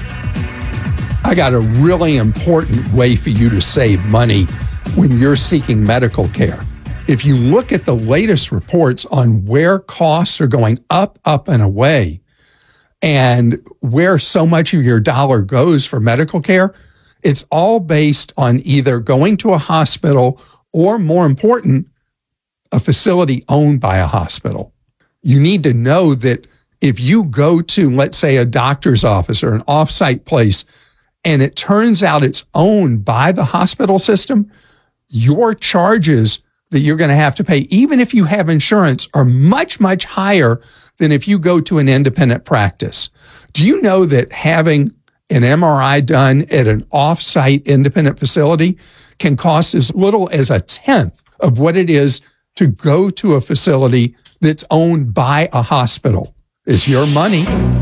Speaker 12: I got a really important way for you to save money when you're seeking medical care. If you look at the latest reports on where costs are going up, up, and away, and where so much of your dollar goes for medical care, it's all based on either going to a hospital or, more important, a facility owned by a hospital. You need to know that if you go to, let's say, a doctor's office or an off-site place, and it turns out it's owned by the hospital system, your charges that you're going to have to pay, even if you have insurance, are much, much higher than if you go to an independent practice. Do you know that having an M R I done at an off-site independent facility can cost as little as a tenth of what it is to go to a facility that's owned by a hospital? It's your money.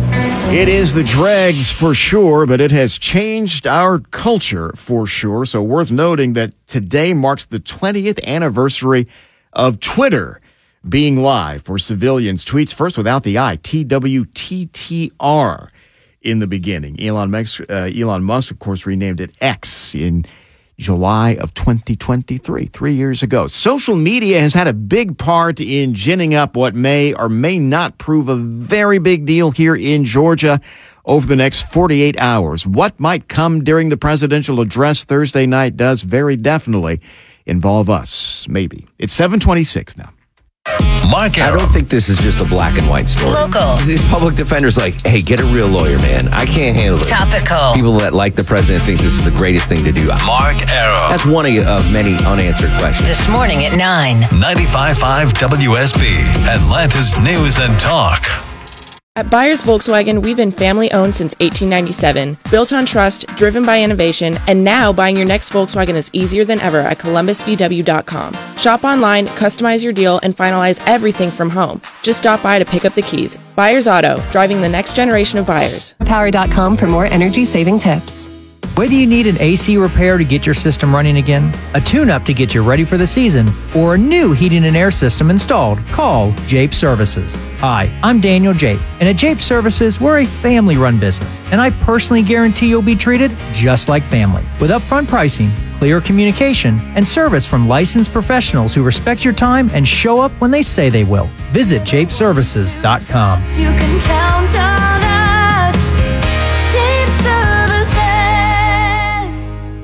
Speaker 1: It is the dregs for sure, but it has changed our culture for sure. So worth noting that today marks the twentieth anniversary of Twitter being live for civilians. Tweets first without the I, T W T T R in the beginning. Elon Musk, uh, Elon Musk, of course, renamed it X in July of twenty twenty-three, three years ago. Social media has had a big part in ginning up what may or may not prove a very big deal here in Georgia over the next forty-eight hours. What might come during the presidential address Thursday night does very definitely involve us, maybe. It's seven twenty-six now.
Speaker 7: Mark I don't think this is just a black and white story.
Speaker 13: Local.
Speaker 7: These public defenders like, hey, get a real lawyer, man. I can't handle it.
Speaker 13: Topical.
Speaker 7: People that like the president think this is the greatest thing to do.
Speaker 13: Mark Arrow.
Speaker 7: That's one of many unanswered questions.
Speaker 13: This morning at nine.
Speaker 14: ninety-five point five W S B, Atlanta's News and Talk.
Speaker 15: At Byers Volkswagen, we've been family-owned since eighteen ninety-seven, built on trust, driven by innovation, and now buying your next Volkswagen is easier than ever at Columbus V W dot com. Shop online, customize your deal, and finalize everything from home. Just stop by to pick up the keys. Byers Auto, driving the next generation of buyers.
Speaker 17: Power dot com for more energy-saving tips.
Speaker 19: Whether you need an A C repair to get your system running again, a tune-up to get you ready for the season, or a new heating and air system installed, call Jape Services. Hi, I'm Daniel Jape, and at Jape Services, we're a family-run business, and I personally guarantee you'll be treated just like family, with upfront pricing, clear communication, and service from licensed professionals who respect your time and show up when they say they will. Visit Jape Services dot com.
Speaker 31: You can count on us. Jape Services.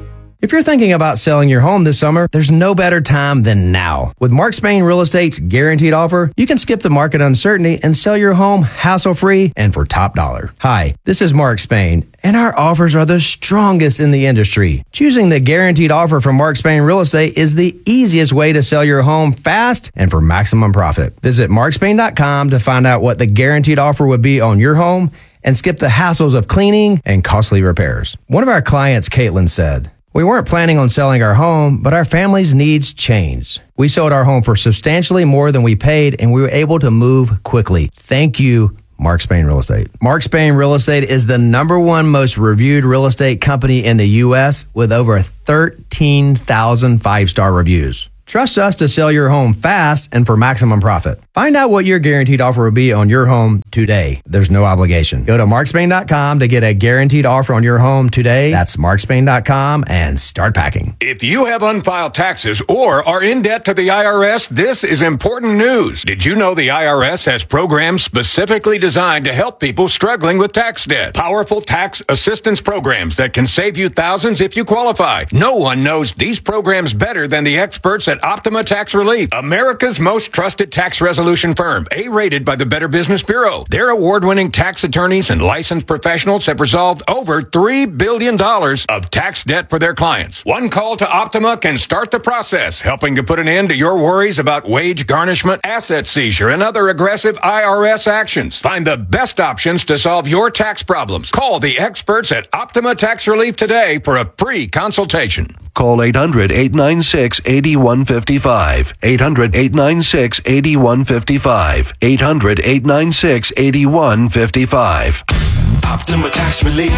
Speaker 3: If you're thinking about selling your home this summer, there's no better time than now. With Mark Spain Real Estate's guaranteed offer, you can skip the market uncertainty and sell your home hassle-free and for top dollar. Hi, this is Mark Spain, and our offers are the strongest in the industry. Choosing the guaranteed offer from Mark Spain Real Estate is the easiest way to sell your home fast and for maximum profit. Visit mark spain dot com to find out what the guaranteed offer would be on your home and skip the hassles of cleaning and costly repairs. One of our clients, Caitlin, said, "We weren't planning on selling our home, but our family's needs changed. We sold our home for substantially more than we paid, and we were able to move quickly. Thank you, Mark Spain Real Estate." Mark Spain Real Estate is the number one most reviewed real estate company in the U S with over thirteen thousand five-star reviews. Trust us to sell your home fast and for maximum profit. Find out what your guaranteed offer will be on your home today. There's no obligation. Go to mark spain dot com to get a guaranteed offer on your home today. That's mark spain dot com and start packing.
Speaker 6: If you have unfiled taxes or are in debt to the I R S, this is important news. Did you know the I R S has programs specifically designed to help people struggling with tax debt? Powerful tax assistance programs that can save you thousands if you qualify. No one knows these programs better than the experts at Optima Tax Relief, America's most trusted tax resolution firm, A-rated by the Better Business Bureau. Their award-winning tax attorneys and licensed professionals have resolved over three billion dollars of tax debt for their clients. One call to Optima can start the process, helping to put an end to your worries about wage garnishment, asset seizure, and other aggressive I R S actions. Find the best options to solve your tax problems. Call the experts at Optima Tax Relief today for a free consultation.
Speaker 9: Call eight hundred, eight nine six, eight one five five. eight hundred, eight nine six, eight one five five. eight hundred, eight nine six, eight one five five.
Speaker 14: Optima Tax Relief.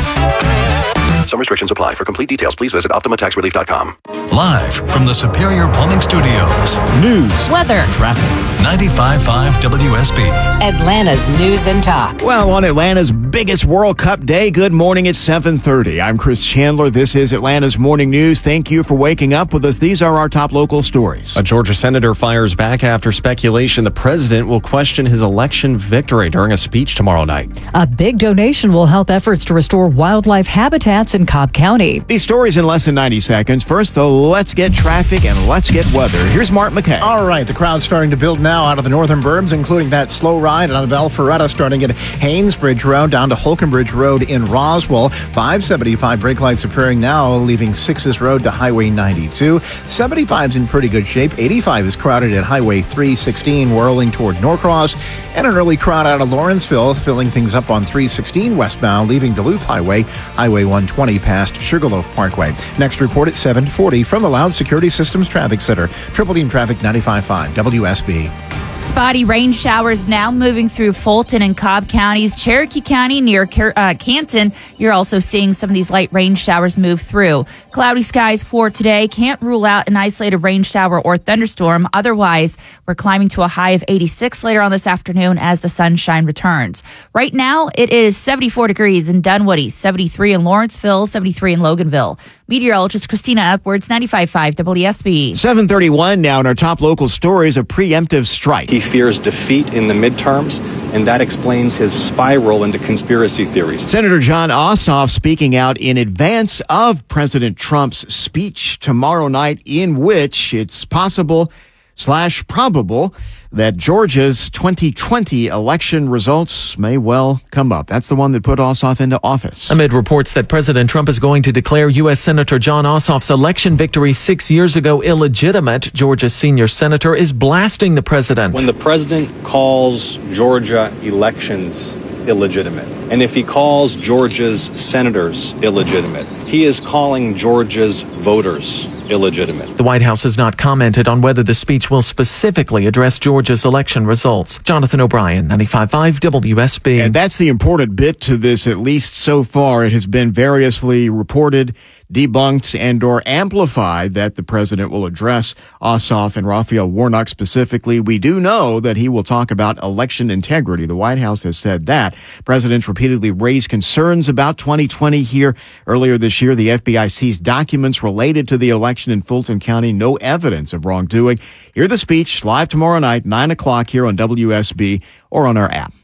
Speaker 9: Some restrictions apply. For complete details, please visit optima tax relief dot com.
Speaker 14: Live from the Superior Plumbing Studios.
Speaker 1: News,
Speaker 4: weather,
Speaker 1: traffic.
Speaker 14: ninety-five point five W S B.
Speaker 13: Atlanta's News and Talk.
Speaker 1: Well, on Atlanta's biggest World Cup day, good morning at seven thirty. I'm Chris Chandler. This is Atlanta's Morning News. Thank you for waking up with us. These are our top local stories.
Speaker 5: A Georgia senator fires back after speculation the president will question his election victory during a speech tomorrow night.
Speaker 2: A big donation will help efforts to restore wildlife habitats in Cobb County.
Speaker 1: These stories in less than ninety seconds. First, though, let's get traffic and let's get weather. Here's Mark McKay.
Speaker 16: All right, the crowd's starting to build now out of the northern burbs, including that slow ride out of Alpharetta, starting at Haynesbridge Road down to Holkenbridge Road in Roswell. five seventy-five brake lights appearing now, leaving Sixes Road to Highway ninety-two. seventy-five's in pretty good shape. eighty-five is crowded at Highway three sixteen, whirling toward Norcross, and an early crowd out of Lawrenceville, filling things up on three sixteen westbound, leaving Duluth Highway, Highway one twenty past Sugarloaf Parkway. Next report at seven forty from the Loud Security Systems Traffic Center. Triple Team Traffic ninety-five point five W S B.
Speaker 4: Spotty rain showers now moving through Fulton and Cobb counties. Cherokee County near uh, Canton, you're also seeing some of these light rain showers move through. Cloudy skies for today. Can't rule out an isolated rain shower or thunderstorm. Otherwise, we're climbing to a high of eighty-six later on this afternoon as the sunshine returns. Right now, it is seventy-four degrees in Dunwoody, seventy-three in Lawrenceville, seventy-three in Loganville. Meteorologist Christina Upwards, ninety-five point five W S B.
Speaker 1: seven thirty-one now in our top local stories, a preemptive strike.
Speaker 18: He fears defeat in the midterms, and that explains his spiral into conspiracy theories.
Speaker 1: Senator Jon Ossoff speaking out in advance of President Trump's speech tomorrow night, in which it's possible slash probable that Georgia's twenty twenty election results may well come up. That's the one that put Ossoff into office.
Speaker 5: Amid reports that President Trump is going to declare U S. Senator Jon Ossoff's election victory six years ago illegitimate, Georgia's senior senator is blasting the president.
Speaker 18: When the president calls Georgia elections illegitimate, and if he calls Georgia's senators illegitimate, he is calling Georgia's voters illegitimate.
Speaker 5: The White House has not commented on whether the speech will specifically address Georgia's election results. Jonathan O'Brien, ninety-five point five W S B.
Speaker 1: And that's the important bit to this, at least so far. It has been variously reported, debunked, and or amplified that the president will address Ossoff and Raphael Warnock specifically. We do know that he will talk about election integrity. The White House has said that. Presidents repeatedly raised concerns about twenty twenty here. Earlier this year, the F B I seized documents related to the election in Fulton County. No evidence of wrongdoing. Hear the speech live tomorrow night, nine o'clock here on W S B or on our app.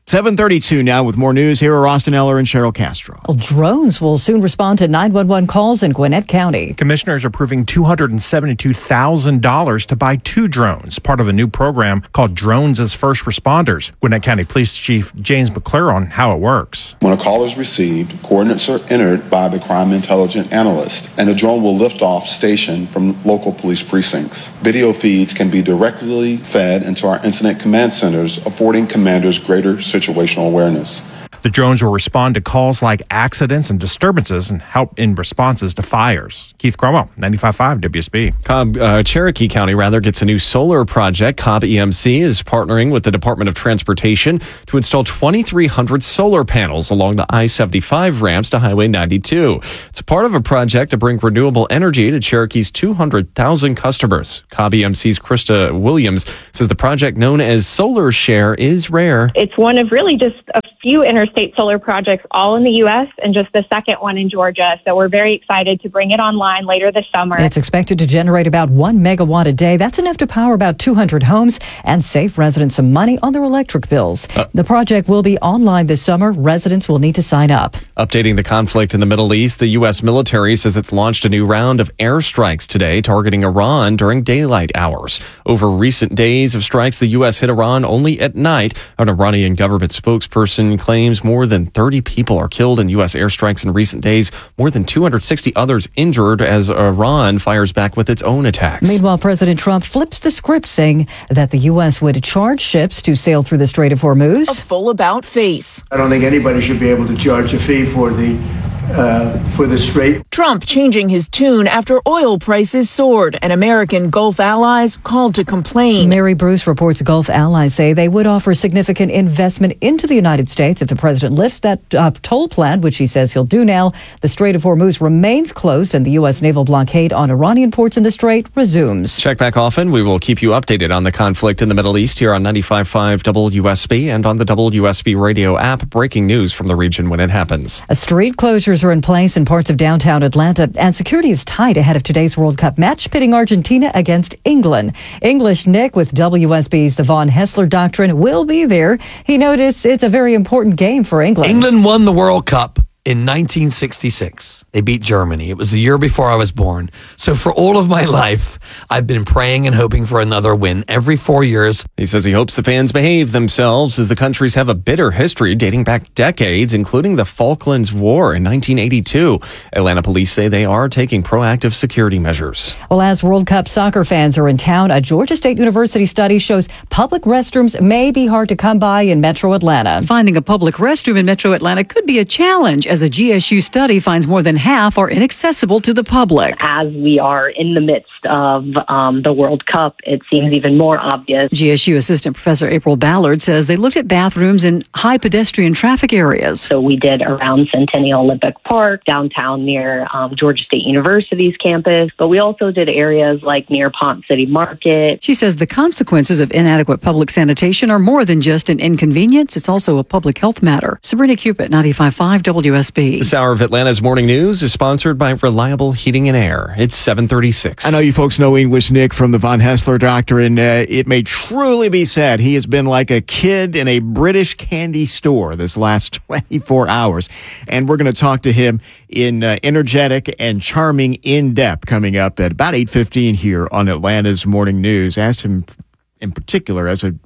Speaker 1: seven thirty-two now with more news. Here are Austin Eller and Cheryl Castro.
Speaker 2: Well, drones will soon respond to nine one one calls in Gwinnett County.
Speaker 20: Commissioners are approving two hundred seventy-two thousand dollars to buy two drones, part of a new program called Drones as First Responders. Gwinnett County Police Chief James McClure on how it works.
Speaker 21: When a call is received, coordinates are entered by the crime intelligence analyst, and a drone will lift off station from local police precincts. Video feeds can be directly fed into our incident command centers, affording commanders greater situational awareness.
Speaker 20: The drones will respond to calls like accidents and disturbances and help in responses to fires. Keith Cromwell, ninety-five point five W S B.
Speaker 5: Cobb, uh, Cherokee County, rather, gets a new solar project. Cobb E M C is partnering with the Department of Transportation to install twenty-three hundred solar panels along the I seventy-five ramps to Highway ninety-two. It's a part of a project to bring renewable energy to Cherokee's two hundred thousand customers. Cobb E M C's Krista Williams says the project, known as Solar Share, is rare.
Speaker 22: It's one of really just a few interstate solar projects all in the U S and just the second one in Georgia. So we're very excited to bring it online later this summer.
Speaker 2: It's expected to generate about one megawatt a day. That's enough to power about two hundred homes and save residents some money on their electric bills. Uh, the project will be online this summer. Residents will need to sign up.
Speaker 5: Updating the conflict in the Middle East, the U S military says it's launched a new round of airstrikes today targeting Iran during daylight hours. Over recent days of strikes, the U S hit Iran only at night. An Iranian government spokesperson claims more than thirty people are killed in U S airstrikes in recent days, more than two hundred sixty others injured as Iran fires back with its own attacks.
Speaker 2: Meanwhile, President Trump flips the script, saying that the U S would charge ships to sail through the Strait of Hormuz.
Speaker 23: A full about face.
Speaker 24: I don't think anybody should be able to charge a fee for the Uh, for the strait.
Speaker 23: Trump changing his tune after oil prices soared and American Gulf allies called to complain.
Speaker 2: Mary Bruce reports Gulf allies say they would offer significant investment into the United States if the president lifts that uh, toll plan, which he says he'll do now. The Strait of Hormuz remains closed and the U S naval blockade on Iranian ports in the strait resumes.
Speaker 5: Check back often. We will keep you updated on the conflict in the Middle East here on ninety-five point five W S B and on the W S B radio app. Breaking news from the region when it happens.
Speaker 2: A street closures are in place in parts of downtown Atlanta, and security is tight ahead of today's World Cup match pitting Argentina against England. English Nick with W S B's The Von Hessler Doctrine will be there. He noticed it's a very important game for England.
Speaker 25: England won the World Cup in nineteen sixty-six. They beat Germany. It was the year before I was born. So for all of my life, I've been praying and hoping for another win every four years.
Speaker 5: He says he hopes the fans behave themselves as the countries have a bitter history dating back decades, including the Falklands War in nineteen eighty-two. Atlanta police say they are taking proactive security measures.
Speaker 2: Well, as World Cup soccer fans are in town, a Georgia State University study shows public restrooms may be hard to come by in Metro Atlanta.
Speaker 8: Finding a public restroom in Metro Atlanta could be a challenge, as a G S U study finds more than half are inaccessible to the public.
Speaker 26: As we are in the midst of um, the World Cup, it seems even more obvious.
Speaker 8: G S U Assistant Professor April Ballard says they looked at bathrooms in high pedestrian traffic areas.
Speaker 26: So we did around Centennial Olympic Park, downtown near um, Georgia State University's campus, but we also did areas like near Ponce City Market.
Speaker 8: She says the consequences of inadequate public sanitation are more than just an inconvenience. It's also a public health matter. Sabrina Cupid, ninety-five point five W S B.
Speaker 5: This hour of Atlanta's Morning News is sponsored by Reliable Heating and Air. It's seven thirty-six.
Speaker 1: I know you folks know English Nick from the Von Hessler Doctrine. Uh, it may truly be said he has been like a kid in a British candy store this last twenty-four hours. And we're going to talk to him in uh, energetic and charming in depth coming up at about eight fifteen here on Atlanta's Morning News. Asked him in particular, as a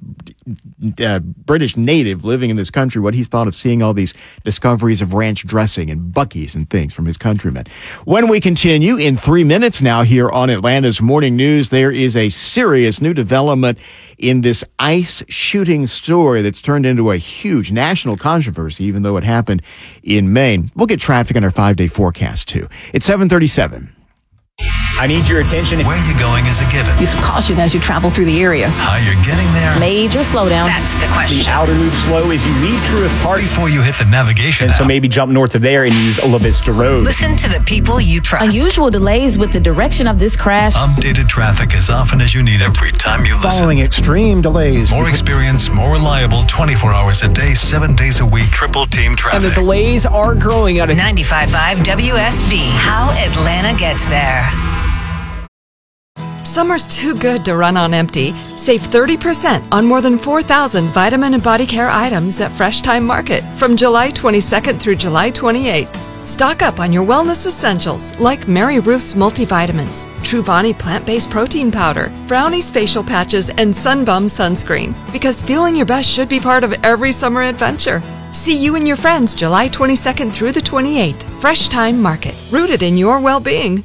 Speaker 1: uh, British native living in this country, what he's thought of seeing all these discoveries of ranch dressing and Buc-ee's and things from his countrymen. When we continue in three minutes now here on Atlanta's Morning News, there is a serious new development in this ICE shooting story that's turned into a huge national controversy, even though it happened in Maine. We'll get traffic on our five-day forecast, too. It's seven thirty-seven.
Speaker 27: I need your attention.
Speaker 14: Where you're going is a given.
Speaker 28: Use some caution as you travel through the area.
Speaker 14: How you're getting there.
Speaker 28: Major slowdown. That's the question.
Speaker 27: The outer loop slow as you leave Truist Park.
Speaker 14: Before you hit the navigation
Speaker 27: And
Speaker 14: app.
Speaker 27: so maybe jump north of there and use La Vista Road.
Speaker 13: Listen to the people you trust.
Speaker 28: Unusual delays with the direction of this crash.
Speaker 14: Updated traffic as often as you need every time you listen.
Speaker 16: Following extreme delays.
Speaker 14: More experience, more reliable, twenty-four hours a day, seven days a week, triple team traffic.
Speaker 27: And the delays are growing out of
Speaker 13: ninety-five point five W S B. How Atlanta gets there.
Speaker 3: Summer's too good to run on empty. Save thirty percent on more than four thousand vitamin and body care items at Fresh Time Market from July twenty-second through July twenty-eighth. Stock up on your wellness essentials like Mary Ruth's multivitamins, Truvani plant-based protein powder, Brownie's facial patches, and Sunbum sunscreen. Because feeling your best should be part of every summer adventure. See you and your friends July twenty-second through the twenty-eighth. Fresh Time Market, rooted in your well-being.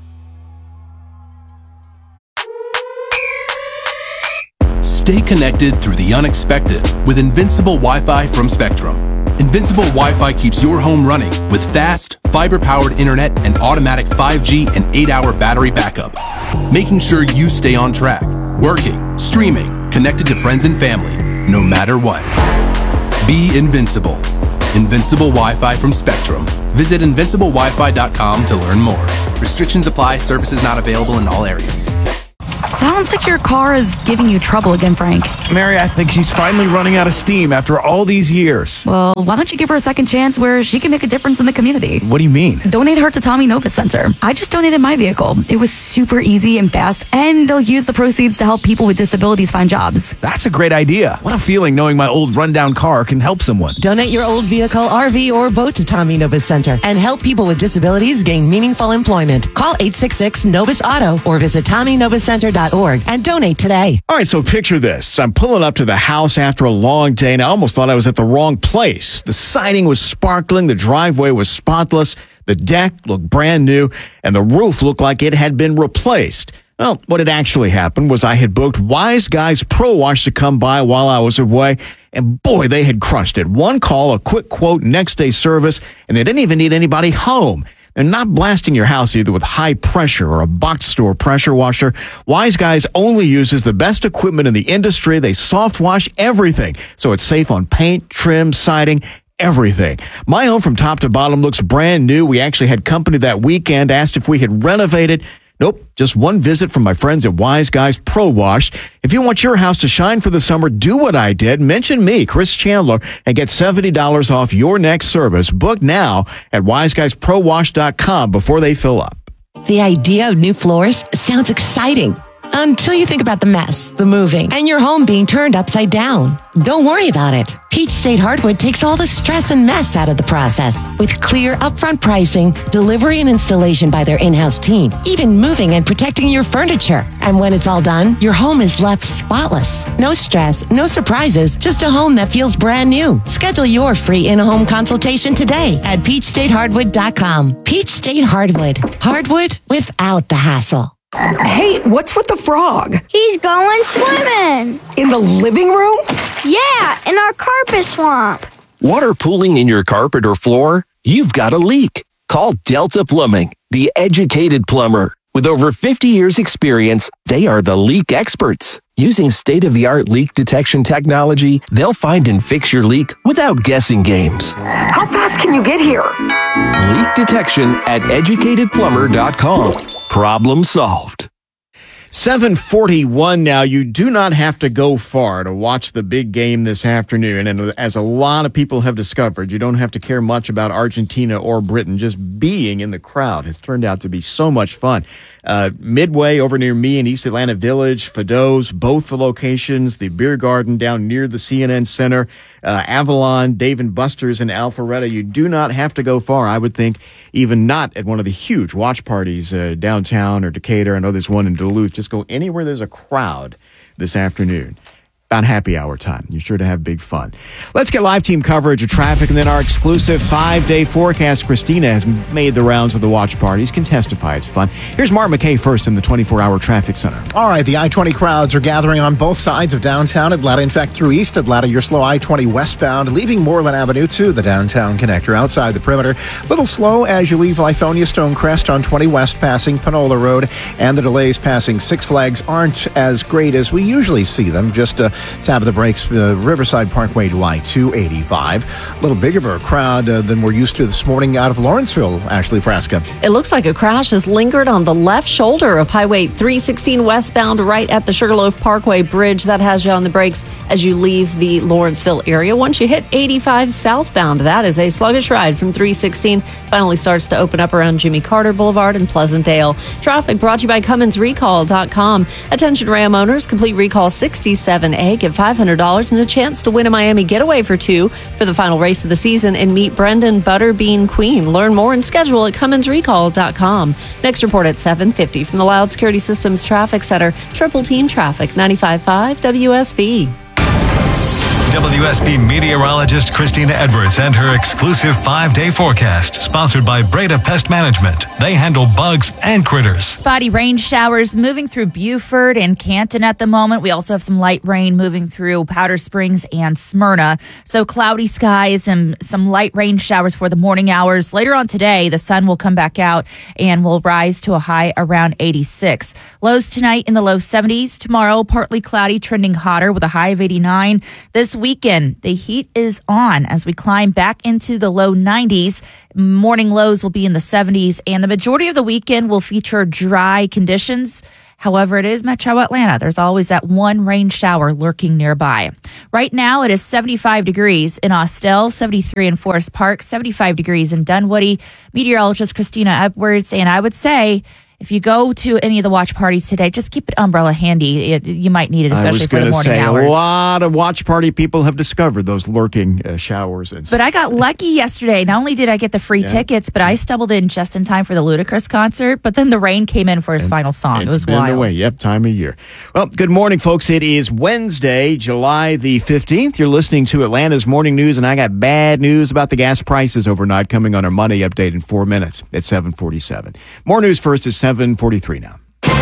Speaker 7: Stay connected through the unexpected with Invincible Wi-Fi from Spectrum. Invincible Wi-Fi keeps your home running with fast, fiber-powered internet and automatic five G and eight hour battery backup, making sure you stay on track, working, streaming, connected to friends and family, no matter what. Be invincible. Invincible Wi-Fi from Spectrum. Visit invincible wi fi dot com to learn more. Restrictions apply. Services not available in all areas.
Speaker 10: Sounds like your car is giving you trouble again, Frank.
Speaker 27: Mary, I think she's finally running out of steam after all these years.
Speaker 10: Well, why don't you give her a second chance where she can make a difference in the community?
Speaker 27: What do you mean?
Speaker 10: Donate her to Tommy Novus Center. I just donated my vehicle. It was super easy and fast, and they'll use the proceeds to help people with disabilities find jobs.
Speaker 27: That's a great idea. What a feeling knowing my old rundown car can help someone.
Speaker 11: Donate your old vehicle, R V, or boat to Tommy Novus Center and help people with disabilities gain meaningful employment. Call eight six six Novus Auto or visit tommy novus center dot org and donate today.
Speaker 1: All right, so picture this. I'm pulling up to the house after a long day, and I almost thought I was at the wrong place. The siding was sparkling, the driveway was spotless, the deck looked brand new, and the roof looked like it had been replaced. Well, what had actually happened was I had booked Wise Guys Pro Wash to come by while I was away, and boy, they had crushed it. One call, a quick quote, next day service, and they didn't even need anybody home. They're not blasting your house either with high pressure or a box store pressure washer. Wise Guys only uses the best equipment in the industry. They soft wash everything, so it's safe on paint, trim, siding, everything. My home from top to bottom looks brand new. We actually had company that weekend, asked if we had renovated. Nope, just one visit from my friends at Wise Guys Pro Wash. If you want your house to shine for the summer, do what I did. Mention me, Chris Chandler, and get seventy dollars off your next service. Book now at wise guys pro wash dot com before they fill up.
Speaker 11: The idea of new floors sounds exciting until you think about the mess, the moving, and your home being turned upside down. Don't worry about it. Peach State Hardwood takes all the stress and mess out of the process with clear upfront pricing, delivery and installation by their in-house team, even moving and protecting your furniture. And when it's all done, your home is left spotless. No stress, no surprises, just a home that feels brand new. Schedule your free in-home consultation today at peach state hardwood dot com. Peach State Hardwood. Hardwood without the hassle.
Speaker 28: Hey, what's with the frog?
Speaker 12: He's going swimming.
Speaker 28: In the living room?
Speaker 12: Yeah, in our carpet swamp.
Speaker 15: Water pooling in your carpet or floor? You've got a leak. Call Delta Plumbing, the educated plumber. With over fifty years experience, they are the leak experts. Using state-of-the-art leak detection technology, they'll find and fix your leak without guessing games.
Speaker 28: How fast can you get here?
Speaker 15: Leak detection at educated plumber dot com. Problem solved.
Speaker 1: seven forty-one now. You do not have to go far to watch the big game this afternoon. And as a lot of people have discovered, you don't have to care much about Argentina or Britain. Just being in the crowd has turned out to be so much fun. Uh, Midway over near me in East Atlanta Village, Fido's, both the locations, the beer garden down near the C N N Center, uh, Avalon, Dave and Buster's in Alpharetta. You do not have to go far. I would think even not at one of the huge watch parties uh, downtown or Decatur. I know there's one in Duluth. Just go anywhere there's a crowd this afternoon. About happy hour time. You're sure to have big fun. Let's get live team coverage of traffic and then our exclusive five-day forecast. Christina has made the rounds of the watch parties. Can testify it's fun. Here's Mark McKay first in the twenty-four hour traffic center.
Speaker 16: All right, the I twenty crowds are gathering on both sides of downtown Atlanta. In fact, through East Atlanta, your slow I twenty westbound, leaving Moreland Avenue to the downtown connector outside the perimeter. Little slow as you leave Lithonia Stonecrest on twenty West passing Panola Road, and the delays passing Six Flags aren't as great as we usually see them. Just a Top of the brakes, uh, Riverside Parkway to I two eighty-five. A little bigger of a crowd uh, than we're used to this morning out of Lawrenceville, Ashley Frasca.
Speaker 4: It looks like a crash has lingered on the left shoulder of Highway three sixteen westbound right at the Sugarloaf Parkway Bridge. That has you on the brakes as you leave the Lawrenceville area. Once you hit eighty-five southbound, that is a sluggish ride from three sixteen. Finally starts to open up around Jimmy Carter Boulevard in Pleasantdale. Traffic brought to you by Cummins Recall dot com. Attention Ram owners, complete recall sixty-seven A. Get five hundred dollars and a chance to win a Miami getaway for two for the final race of the season and meet Brendan Butterbean Queen. Learn more and schedule at Cummins Recall dot com. Next report at seven fifty from the Loud Security Systems Traffic Center. Triple Team Traffic, ninety-five point five W S B.
Speaker 14: W S B meteorologist Christina Edwards and her exclusive five-day forecast, sponsored by Breda Pest Management. They handle bugs and critters.
Speaker 6: Spotty rain showers moving through Buford and Canton at the moment. We also have some light rain moving through Powder Springs and Smyrna. So cloudy skies and some light rain showers for the morning hours. Later on today, the sun will come back out and will rise to a high around eighty-six. Lows tonight in the low seventies. Tomorrow, partly cloudy, trending hotter with a high of eighty-nine. This weekend, the heat is on as we climb back into the low nineties. Morning lows will be in the seventies, and the majority of the weekend will feature dry conditions. However, it is Metro Atlanta. There's always that one rain shower lurking nearby. Right now, it is seventy-five degrees in Austell, seventy-three in Forest Park, seventy-five degrees in Dunwoody. Meteorologist Christina Edwards, and I would say, if you go to any of the watch parties today, just keep an umbrella handy. It, you might need it, especially for the morning
Speaker 1: say,
Speaker 6: hours.
Speaker 1: A lot of watch party people have discovered those lurking uh, showers. And
Speaker 6: but I got lucky yesterday. Not only did I get the free yeah. tickets, but I stumbled in just in time for the Ludacris concert. But then the rain came in for his and final song. It was
Speaker 1: been
Speaker 6: wild.
Speaker 1: Away. Yep, time of year. Well, good morning, folks. It is Wednesday, July the fifteenth. You're listening to Atlanta's Morning News, and I got bad news about the gas prices overnight coming on our money update in four minutes at seven forty-seven. More news first is seven forty-three now.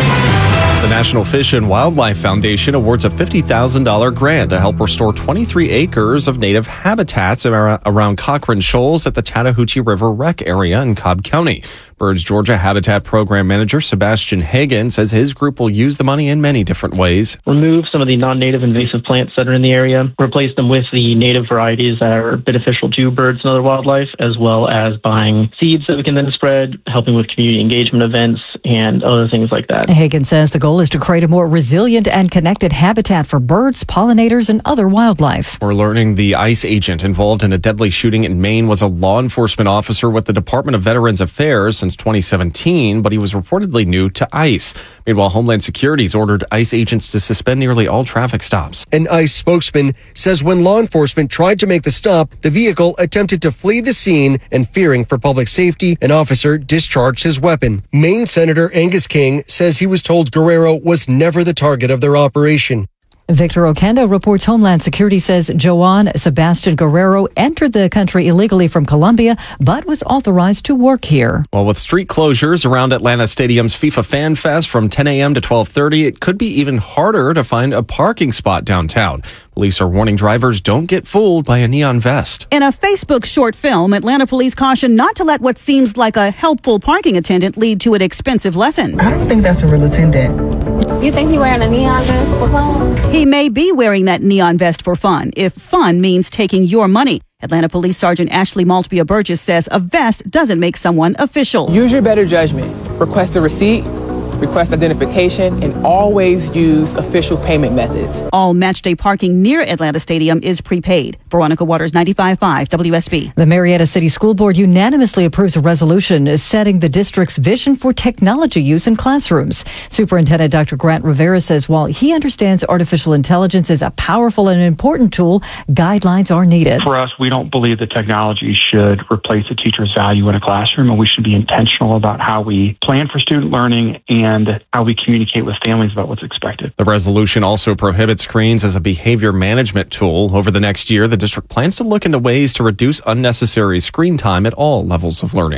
Speaker 5: The National Fish and Wildlife Foundation awards a fifty thousand dollars grant to help restore twenty-three acres of native habitats around Cochrane Shoals at the Chattahoochee River Rec area in Cobb County. Birds Georgia Habitat Program Manager Sebastian Hagan says his group will use the money in many different ways.
Speaker 9: Remove some of the non-native invasive plants that are in the area, replace them with the native varieties that are beneficial to birds and other wildlife, as well as buying seeds that we can then spread, helping with community engagement events and other things like that.
Speaker 2: Hagan says the goal is to create a more resilient and connected habitat for birds, pollinators, and other wildlife.
Speaker 5: We're learning the ICE agent involved in a deadly shooting in Maine was a law enforcement officer with the Department of Veterans Affairs since twenty seventeen, but he was reportedly new to ICE. Meanwhile, Homeland Security's ordered ICE agents to suspend nearly all traffic stops.
Speaker 17: An ICE spokesman says when law enforcement tried to make the stop, the vehicle attempted to flee the scene, and fearing for public safety, an officer discharged his weapon. Maine Senator Angus King says he was told Guerrero was never the target of their operation.
Speaker 2: Victor Oquendo reports Homeland Security says Joan Sebastian Guerrero entered the country illegally from Colombia, but was authorized to work here.
Speaker 5: Well, with street closures around Atlanta Stadium's FIFA Fan Fest from ten a.m. to twelve thirty, it could be even harder to find a parking spot downtown. Police are warning drivers don't get fooled by a neon vest.
Speaker 18: In a Facebook short film, Atlanta police caution not to let what seems like a helpful parking attendant lead to an expensive lesson.
Speaker 19: I don't think that's a real attendant.
Speaker 20: You think he wearing a neon vest for fun?
Speaker 18: He may be wearing that neon vest for fun, if fun means taking your money. Atlanta Police Sergeant Ashley Maltbia Burgess says a vest doesn't make someone official.
Speaker 21: Use your better judgment. Request a receipt, request identification, and always use official payment methods.
Speaker 18: All matchday parking near Atlanta Stadium is prepaid. Veronica Waters, ninety-five point five W S B.
Speaker 2: The Marietta City School Board unanimously approves a resolution setting the district's vision for technology use in classrooms. Superintendent Doctor Grant Rivera says while he understands artificial intelligence is a powerful and important tool, guidelines are needed.
Speaker 29: For us, we don't believe that technology should replace a teacher's value in a classroom, and we should be intentional about how we plan for student learning and and how we communicate with families about what's expected.
Speaker 5: The resolution also prohibits screens as a behavior management tool. Over the next year, the district plans to look into ways to reduce unnecessary screen time at all levels of learning.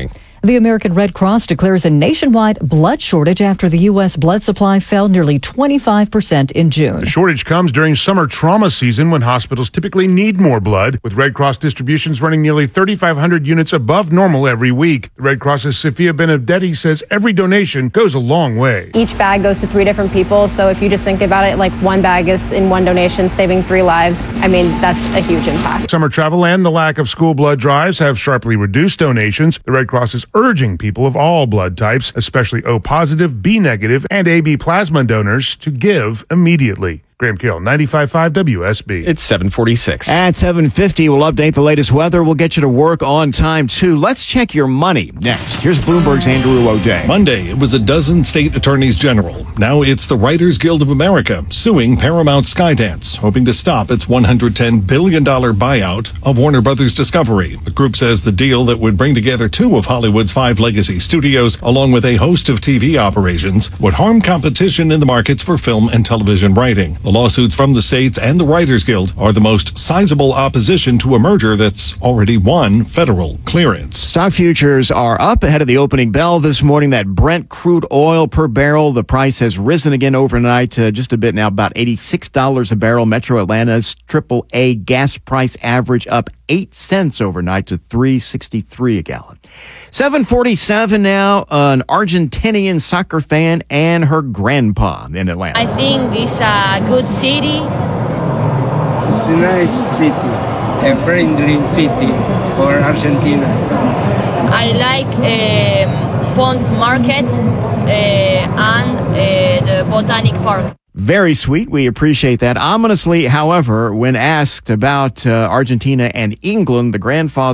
Speaker 2: The American Red Cross declares a nationwide blood shortage after the U S blood supply fell nearly twenty-five percent in June.
Speaker 3: The shortage comes during summer trauma season when hospitals typically need more blood, with Red Cross distributions running nearly thirty-five hundred units above normal every week. The Red Cross's Sophia Benedetti says every donation goes a long way.
Speaker 7: Each bag goes to three different people, so if you just think about it, like one bag is in one donation, saving three lives. I mean, that's a huge impact.
Speaker 3: Summer travel and the lack of school blood drives have sharply reduced donations. The Red Cross is urging people of all blood types, especially O positive, B negative, and A B plasma donors, to give immediately. Graham Carroll, ninety-five point five W S B.
Speaker 5: It's seven forty-six.
Speaker 1: At seven fifty, we'll update the latest weather. We'll get you to work on time, too. Let's check your money next. Here's Bloomberg's Andrew O'Day.
Speaker 8: Monday, it was a dozen state attorneys general. Now it's the Writers Guild of America suing Paramount Skydance, hoping to stop its one hundred ten billion dollars buyout of Warner Brothers Discovery. The group says the deal that would bring together two of Hollywood's five legacy studios, along with a host of T V operations, would harm competition in the markets for film and television writing. The lawsuits from the states and the Writers Guild are the most sizable opposition to a merger that's already won federal clearance.
Speaker 1: Stock futures are up ahead of the opening bell this morning. That Brent crude oil per barrel, the price has risen again overnight to just a bit now, about eighty-six dollars a barrel. Metro Atlanta's triple A gas price average up eight cents overnight to three sixty-three a gallon. seven forty-seven now, an Argentinian soccer fan and her grandpa in Atlanta.
Speaker 13: I think it's a good city.
Speaker 22: It's a nice city, a friendly city for Argentina.
Speaker 13: I like um, Pont Market uh, and uh, the Botanic Park.
Speaker 1: Very sweet. We appreciate that. Ominously, however, when asked about uh, Argentina and England, the grandfather